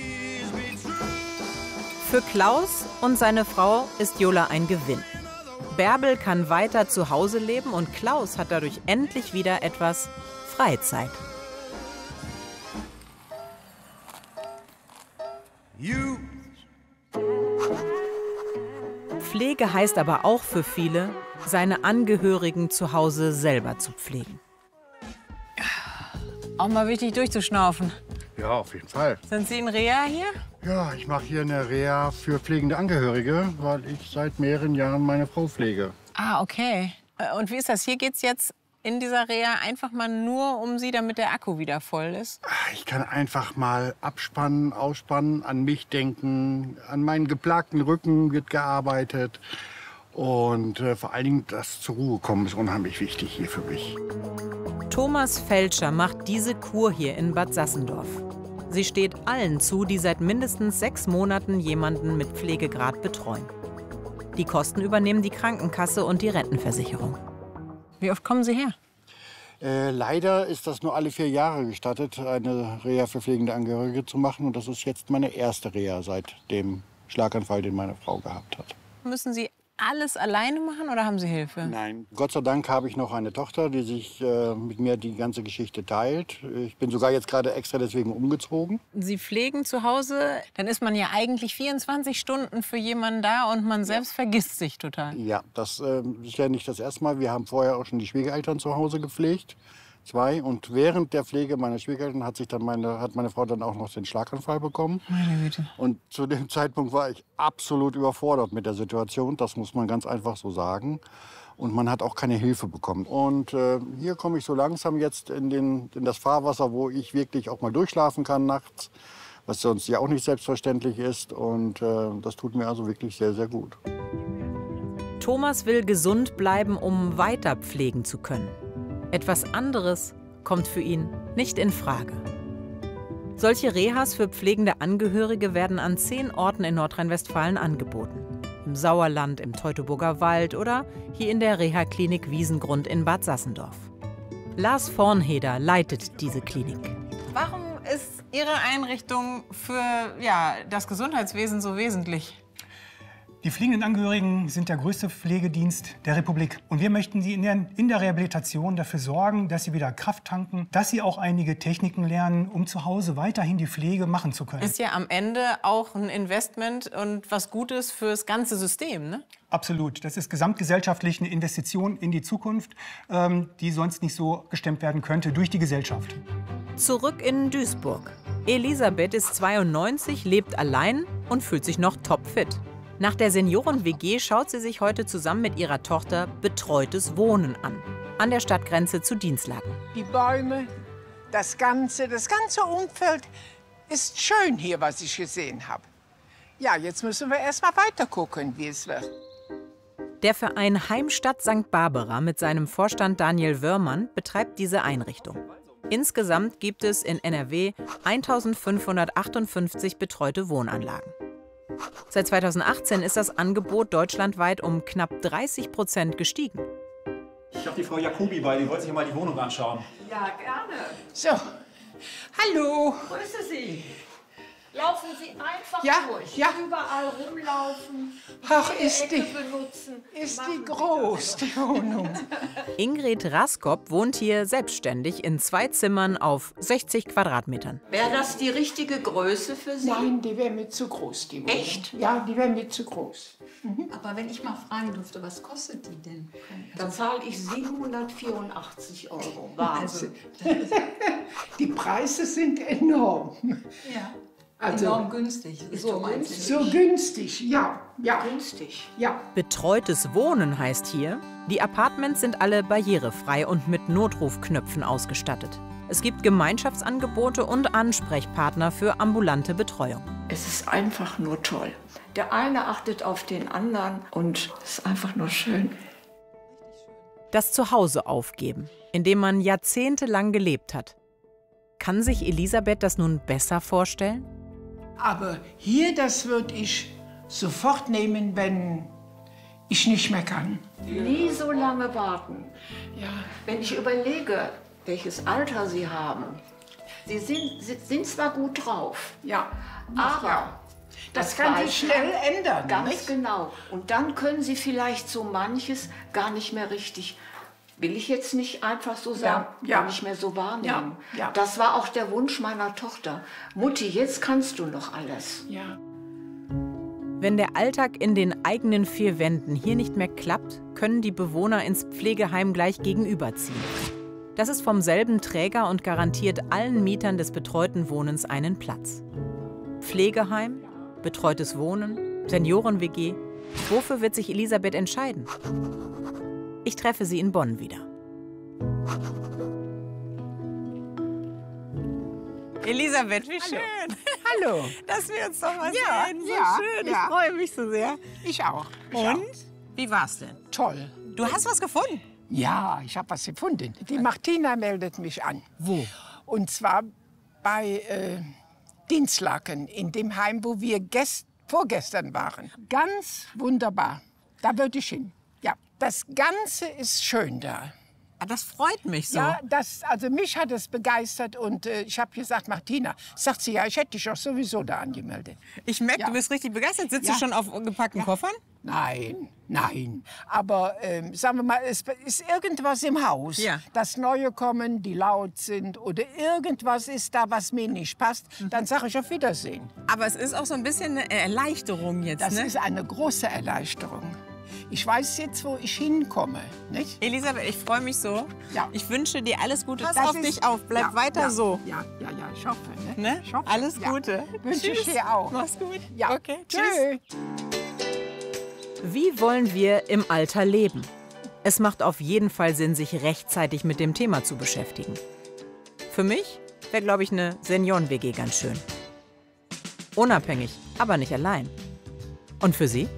Für Klaus und seine Frau ist Jola ein Gewinn. Bärbel kann weiter zu Hause leben und Klaus hat dadurch endlich wieder etwas Freizeit. Pflege heißt aber auch für viele, seine Angehörigen zu Hause selber zu pflegen. Auch mal wichtig durchzuschnaufen. Ja, auf jeden Fall. Sind Sie in Reha hier? Ja, ich mache hier eine Reha für pflegende Angehörige, weil ich seit mehreren Jahren meine Frau pflege. Ah, okay. Und wie ist das? Hier geht's jetzt in dieser Reha einfach mal nur um Sie, damit der Akku wieder voll ist? Ich kann einfach mal abspannen, ausspannen, an mich denken, an meinen geplagten Rücken wird gearbeitet. Und vor allen Dingen das zur Ruhe kommen ist unheimlich wichtig hier für mich. Thomas Felscher macht diese Kur hier in Bad Sassendorf. Sie steht allen zu, die seit mindestens 6 Monaten jemanden mit Pflegegrad betreuen. Die Kosten übernehmen die Krankenkasse und die Rentenversicherung. Wie oft kommen Sie her? Leider ist das nur alle 4 Jahre gestattet, eine Reha für pflegende Angehörige zu machen. Und das ist jetzt meine erste Reha seit dem Schlaganfall, den meine Frau gehabt hat. Müssen Sie alles alleine machen oder haben Sie Hilfe? Nein. Gott sei Dank habe ich noch eine Tochter, die sich mit mir die ganze Geschichte teilt. Ich bin sogar jetzt gerade extra deswegen umgezogen. Sie pflegen zu Hause, dann ist man ja eigentlich 24 Stunden für jemanden da und man selbst vergisst sich total. Ja, das ist ja nicht das erste Mal. Wir haben vorher auch schon die Schwiegereltern zu Hause gepflegt. 2. Und während der Pflege meiner Schwiegereltern hat meine Frau dann auch noch den Schlaganfall bekommen. Meine Güte. Und zu dem Zeitpunkt war ich absolut überfordert mit der Situation. Das muss man ganz einfach so sagen. Und man hat auch keine Hilfe bekommen. Und hier komme ich so langsam jetzt in das Fahrwasser, wo ich wirklich auch mal durchschlafen kann nachts. Was sonst ja auch nicht selbstverständlich ist. Und das tut mir also wirklich sehr, sehr gut. Thomas will gesund bleiben, um weiter pflegen zu können. Etwas anderes kommt für ihn nicht in Frage. Solche Rehas für pflegende Angehörige werden an 10 Orten in Nordrhein-Westfalen angeboten. Im Sauerland, im Teutoburger Wald oder hier in der Reha-Klinik Wiesengrund in Bad Sassendorf. Lars Vornheder leitet diese Klinik. Warum ist Ihre Einrichtung für das Gesundheitswesen so wesentlich? Die pflegenden Angehörigen sind der größte Pflegedienst der Republik. Und wir möchten Sie in der Rehabilitation dafür sorgen, dass Sie wieder Kraft tanken, dass Sie auch einige Techniken lernen, um zu Hause weiterhin die Pflege machen zu können. Ist ja am Ende auch ein Investment und was Gutes fürs ganze System, ne? Absolut. Das ist gesamtgesellschaftlich eine Investition in die Zukunft, die sonst nicht so gestemmt werden könnte durch die Gesellschaft. Zurück in Duisburg. Elisabeth ist 92, lebt allein und fühlt sich noch topfit. Nach der Senioren-WG schaut sie sich heute zusammen mit ihrer Tochter betreutes Wohnen an der Stadtgrenze zu Dinslaken. Die Bäume, das ganze Umfeld ist schön hier, was ich gesehen habe. Ja, jetzt müssen wir erst mal weiter gucken, wie es wird. Der Verein Heimstatt St. Barbara mit seinem Vorstand Daniel Wörmann betreibt diese Einrichtung. Insgesamt gibt es in NRW 1558 betreute Wohnanlagen. Seit 2018 ist das Angebot deutschlandweit um knapp 30% gestiegen. Ich habe die Frau Jacobi bei, die wollte sich mal die Wohnung anschauen. Ja, gerne. So, hallo. Grüße Sie. Laufen Sie einfach durch. Ja. Überall rumlaufen. Ach, benutzen. Ist die groß, die Wohnung. Ingrid Raskop wohnt hier selbstständig in 2 Zimmern auf 60 Quadratmetern. Wäre das die richtige Größe für Sie? Nein, die wäre mir zu groß, die Wohnung. Echt? Ja, die wäre mir zu groß. Aber wenn ich mal fragen dürfte, was kostet die denn? Dann zahle ich 784 €. Wahnsinn. Die Preise sind enorm. Ja. Also, enorm günstig. So günstig, ja. Günstig. Ja. Betreutes Wohnen heißt hier, die Appartements sind alle barrierefrei und mit Notrufknöpfen ausgestattet. Es gibt Gemeinschaftsangebote und Ansprechpartner für ambulante Betreuung. Es ist einfach nur toll. Der eine achtet auf den anderen und es ist einfach nur schön. Das Zuhause aufgeben, in dem man jahrzehntelang gelebt hat. Kann sich Elisabeth das nun besser vorstellen? Aber hier, das würde ich sofort nehmen, wenn ich nicht mehr kann. Nie so lange warten. Ja. Wenn ich überlege, welches Alter Sie haben, Sie sind zwar gut drauf, aber das kann sich schnell ändern. Ganz nicht? genau. Und dann können Sie vielleicht so manches gar nicht mehr richtig, will ich jetzt nicht einfach so sagen, gar nicht mehr so wahrnehmen. Ja. Das war auch der Wunsch meiner Tochter. Mutti, jetzt kannst du noch alles. Ja. Wenn der Alltag in den eigenen 4 Wänden hier nicht mehr klappt, können die Bewohner ins Pflegeheim gleich gegenüberziehen. Das ist vom selben Träger und garantiert allen Mietern des betreuten Wohnens einen Platz. Pflegeheim, betreutes Wohnen, Senioren-WG. Wofür wird sich Elisabeth entscheiden? Ich treffe sie in Bonn wieder. Elisabeth, wie schön. Hallo. Dass wir uns doch mal Ja, sehen. So ja, schön. Ich ja. freue mich so sehr. Ich auch. Und? Wie war's denn? Toll. Du hast was gefunden? Ja, ich habe was gefunden. Die Martina meldet mich an. Wo? Und zwar bei Dinslaken, in dem Heim, wo wir vorgestern waren. Ganz wunderbar. Da würde ich hin. Ja, das Ganze ist schön da. Das freut mich so. Ja, also mich hat es begeistert und ich habe gesagt, Martina, sagt sie, ja, ich hätte dich auch sowieso da angemeldet. Ich merke, du bist richtig begeistert. Sitzt du schon auf gepackten Koffern? Nein. Aber sagen wir mal, es ist irgendwas im Haus. Das Neue kommen, die laut sind oder irgendwas ist da, was mir nicht passt. Dann sage ich auf Wiedersehen. Aber es ist auch so ein bisschen eine Erleichterung jetzt, Das ist eine große Erleichterung. Ich weiß jetzt, wo ich hinkomme, nicht? Elisabeth, ich freue mich so. Ja. Ich wünsche dir alles Gute. Pass Das auf ist- dich auf. Bleib weiter so. Ja, ich hoffe. Ne? Ich hoffe. Alles Ja. Gute. Wünsche ich Tschüss. dir auch. Mach's gut. Ja. Okay. Tschüss. Wie wollen wir im Alter leben? Es macht auf jeden Fall Sinn, sich rechtzeitig mit dem Thema zu beschäftigen. Für mich wäre, glaube ich, eine Senioren-WG ganz schön. Unabhängig, aber nicht allein. Und für Sie?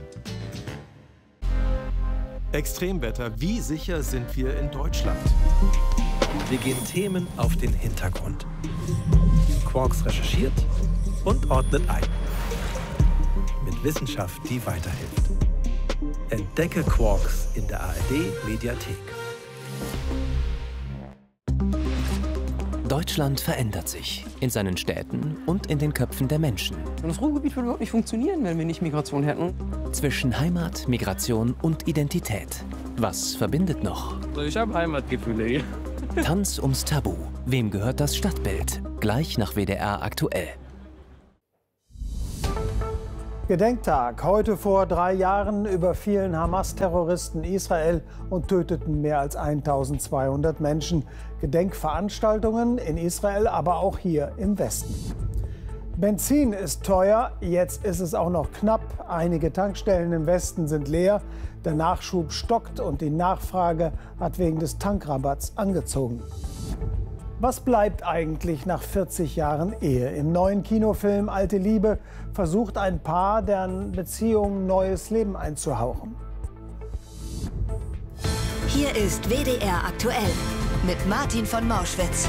Extremwetter, wie sicher sind wir in Deutschland? Wir gehen Themen auf den Hintergrund. Quarks recherchiert und ordnet ein. Mit Wissenschaft, die weiterhilft. Entdecke Quarks in der ARD-Mediathek. Deutschland verändert sich in seinen Städten und in den Köpfen der Menschen. Das Ruhrgebiet würde überhaupt nicht funktionieren, wenn wir nicht Migration hätten. Zwischen Heimat, Migration und Identität. Was verbindet noch? Ich habe Heimatgefühle hier. Tanz ums Tabu. Wem gehört das Stadtbild? Gleich nach WDR aktuell. Gedenktag. Heute vor 3 Jahren überfielen Hamas-Terroristen Israel und töteten mehr als 1200 Menschen. Gedenkveranstaltungen in Israel, aber auch hier im Westen. Benzin ist teuer, jetzt ist es auch noch knapp. Einige Tankstellen im Westen sind leer. Der Nachschub stockt und die Nachfrage hat wegen des Tankrabatts angezogen. Was bleibt eigentlich nach 40 Jahren Ehe? Im neuen Kinofilm Alte Liebe versucht ein Paar, deren Beziehung neues Leben einzuhauchen. Hier ist WDR aktuell mit Martin von Mauschwitz.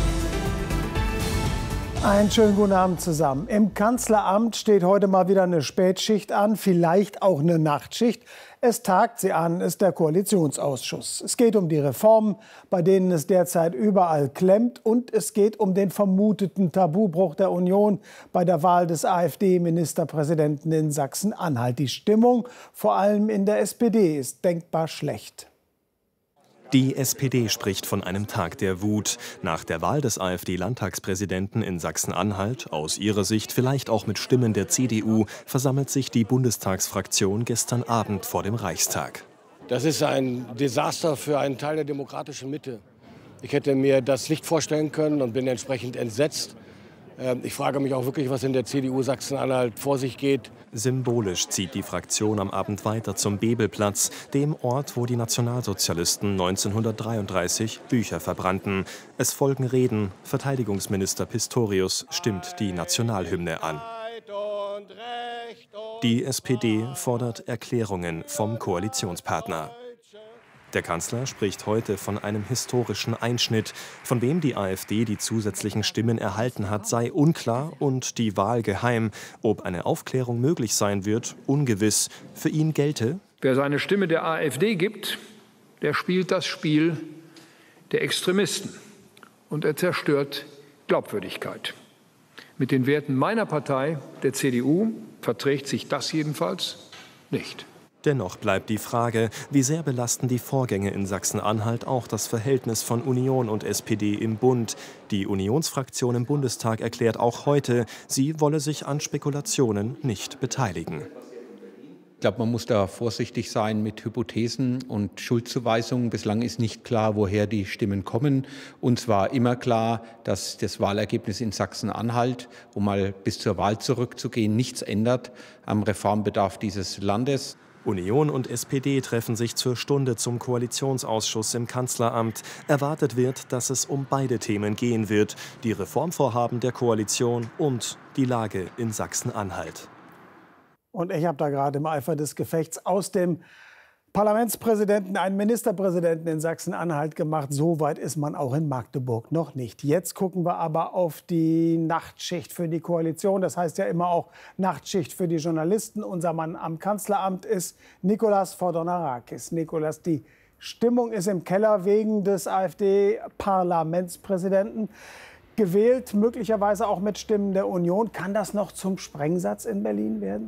Einen schönen guten Abend zusammen. Im Kanzleramt steht heute mal wieder eine Spätschicht an, vielleicht auch eine Nachtschicht. Es tagt, Sie ahnen es, der Koalitionsausschuss. Es geht um die Reformen, bei denen es derzeit überall klemmt. Und es geht um den vermuteten Tabubruch der Union bei der Wahl des AfD-Ministerpräsidenten in Sachsen-Anhalt. Die Stimmung, vor allem in der SPD, ist denkbar schlecht. Die SPD spricht von einem Tag der Wut. Nach der Wahl des AfD-Landtagspräsidenten in Sachsen-Anhalt, aus ihrer Sicht vielleicht auch mit Stimmen der CDU, versammelt sich die Bundestagsfraktion gestern Abend vor dem Reichstag. Das ist ein Desaster für einen Teil der demokratischen Mitte. Ich hätte mir das nicht vorstellen können und bin entsprechend entsetzt. Ich frage mich auch wirklich, was in der CDU Sachsen-Anhalt vor sich geht. Symbolisch zieht die Fraktion am Abend weiter zum Bebelplatz, dem Ort, wo die Nationalsozialisten 1933 Bücher verbrannten. Es folgen Reden. Verteidigungsminister Pistorius stimmt die Nationalhymne an. Die SPD fordert Erklärungen vom Koalitionspartner. Der Kanzler spricht heute von einem historischen Einschnitt. Von wem die AfD die zusätzlichen Stimmen erhalten hat, sei unklar und die Wahl geheim. Ob eine Aufklärung möglich sein wird, ungewiss. Für ihn gelte: Wer seine Stimme der AfD gibt, der spielt das Spiel der Extremisten. Und er zerstört Glaubwürdigkeit. Mit den Werten meiner Partei, der CDU, verträgt sich das jedenfalls nicht. Dennoch bleibt die Frage, wie sehr belasten die Vorgänge in Sachsen-Anhalt auch das Verhältnis von Union und SPD im Bund. Die Unionsfraktion im Bundestag erklärt auch heute, sie wolle sich an Spekulationen nicht beteiligen. Ich glaube, man muss da vorsichtig sein mit Hypothesen und Schuldzuweisungen. Bislang ist nicht klar, woher die Stimmen kommen. Uns war immer klar, dass das Wahlergebnis in Sachsen-Anhalt, um mal bis zur Wahl zurückzugehen, nichts ändert am Reformbedarf dieses Landes. Union und SPD treffen sich zur Stunde zum Koalitionsausschuss im Kanzleramt. Erwartet wird, dass es um beide Themen gehen wird: die Reformvorhaben der Koalition und die Lage in Sachsen-Anhalt. Und ich habe da gerade im Eifer des Gefechts aus dem Parlamentspräsidenten einen Ministerpräsidenten in Sachsen-Anhalt gemacht. So weit ist man auch in Magdeburg noch nicht. Jetzt gucken wir aber auf die Nachtschicht für die Koalition. Das heißt ja immer auch Nachtschicht für die Journalisten. Unser Mann am Kanzleramt ist Nikolaos Fordonarakis. Nikolaos, die Stimmung ist im Keller wegen des AfD-Parlamentspräsidenten. Gewählt, möglicherweise auch mit Stimmen der Union. Kann das noch zum Sprengsatz in Berlin werden?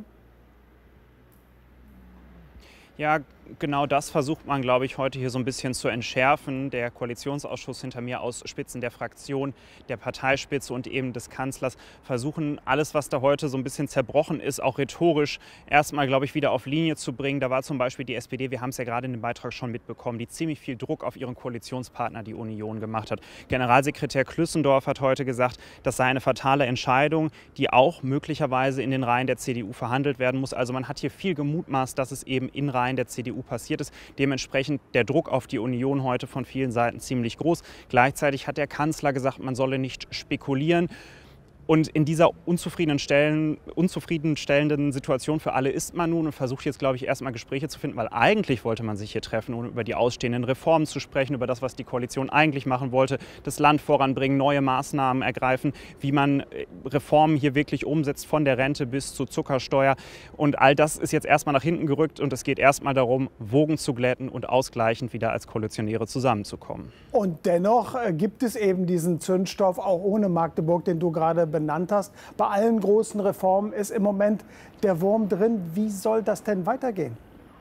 Ja, genau das versucht man, glaube ich, heute hier so ein bisschen zu entschärfen. Der Koalitionsausschuss hinter mir aus Spitzen der Fraktion, der Parteispitze und eben des Kanzlers versuchen, alles, was da heute so ein bisschen zerbrochen ist, auch rhetorisch erstmal, glaube ich, wieder auf Linie zu bringen. Da war zum Beispiel die SPD, wir haben es ja gerade in dem Beitrag schon mitbekommen, die ziemlich viel Druck auf ihren Koalitionspartner, die Union, gemacht hat. Generalsekretär Klüssendorf hat heute gesagt, das sei eine fatale Entscheidung, die auch möglicherweise in den Reihen der CDU verhandelt werden muss. Also man hat hier viel gemutmaßt, dass es eben in Reihen der CDU passiert ist. Dementsprechend der Druck auf die Union heute von vielen Seiten ziemlich groß. Gleichzeitig hat der Kanzler gesagt, man solle nicht spekulieren. Und in dieser unzufriedenstellenden Situation für alle ist man nun und versucht jetzt, glaube ich, erstmal Gespräche zu finden, weil eigentlich wollte man sich hier treffen, um über die ausstehenden Reformen zu sprechen, über das, was die Koalition eigentlich machen wollte, das Land voranbringen, neue Maßnahmen ergreifen, wie man Reformen hier wirklich umsetzt, von der Rente bis zur Zuckersteuer. Und all das ist jetzt erstmal nach hinten gerückt und es geht erstmal darum, Wogen zu glätten und ausgleichend wieder als Koalitionäre zusammenzukommen. Und dennoch gibt es eben diesen Zündstoff auch ohne Magdeburg, den du gerade benannt hast. Bei allen großen Reformen ist im Moment der Wurm drin. Wie soll das denn weitergehen?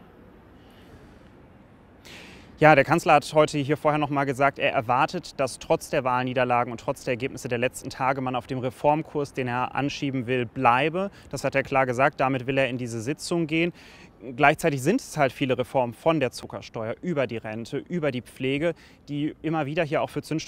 Ja, der Kanzler hat heute hier vorher noch mal gesagt, er erwartet, dass trotz der Wahlniederlagen und trotz der Ergebnisse der letzten Tage man auf dem Reformkurs, den er anschieben will, bleibe. Das hat er klar gesagt, damit will er in diese Sitzung gehen. Gleichzeitig sind es halt viele Reformen von der Zuckersteuer über die Rente, über die Pflege, die immer wieder hier auch für Zündstoff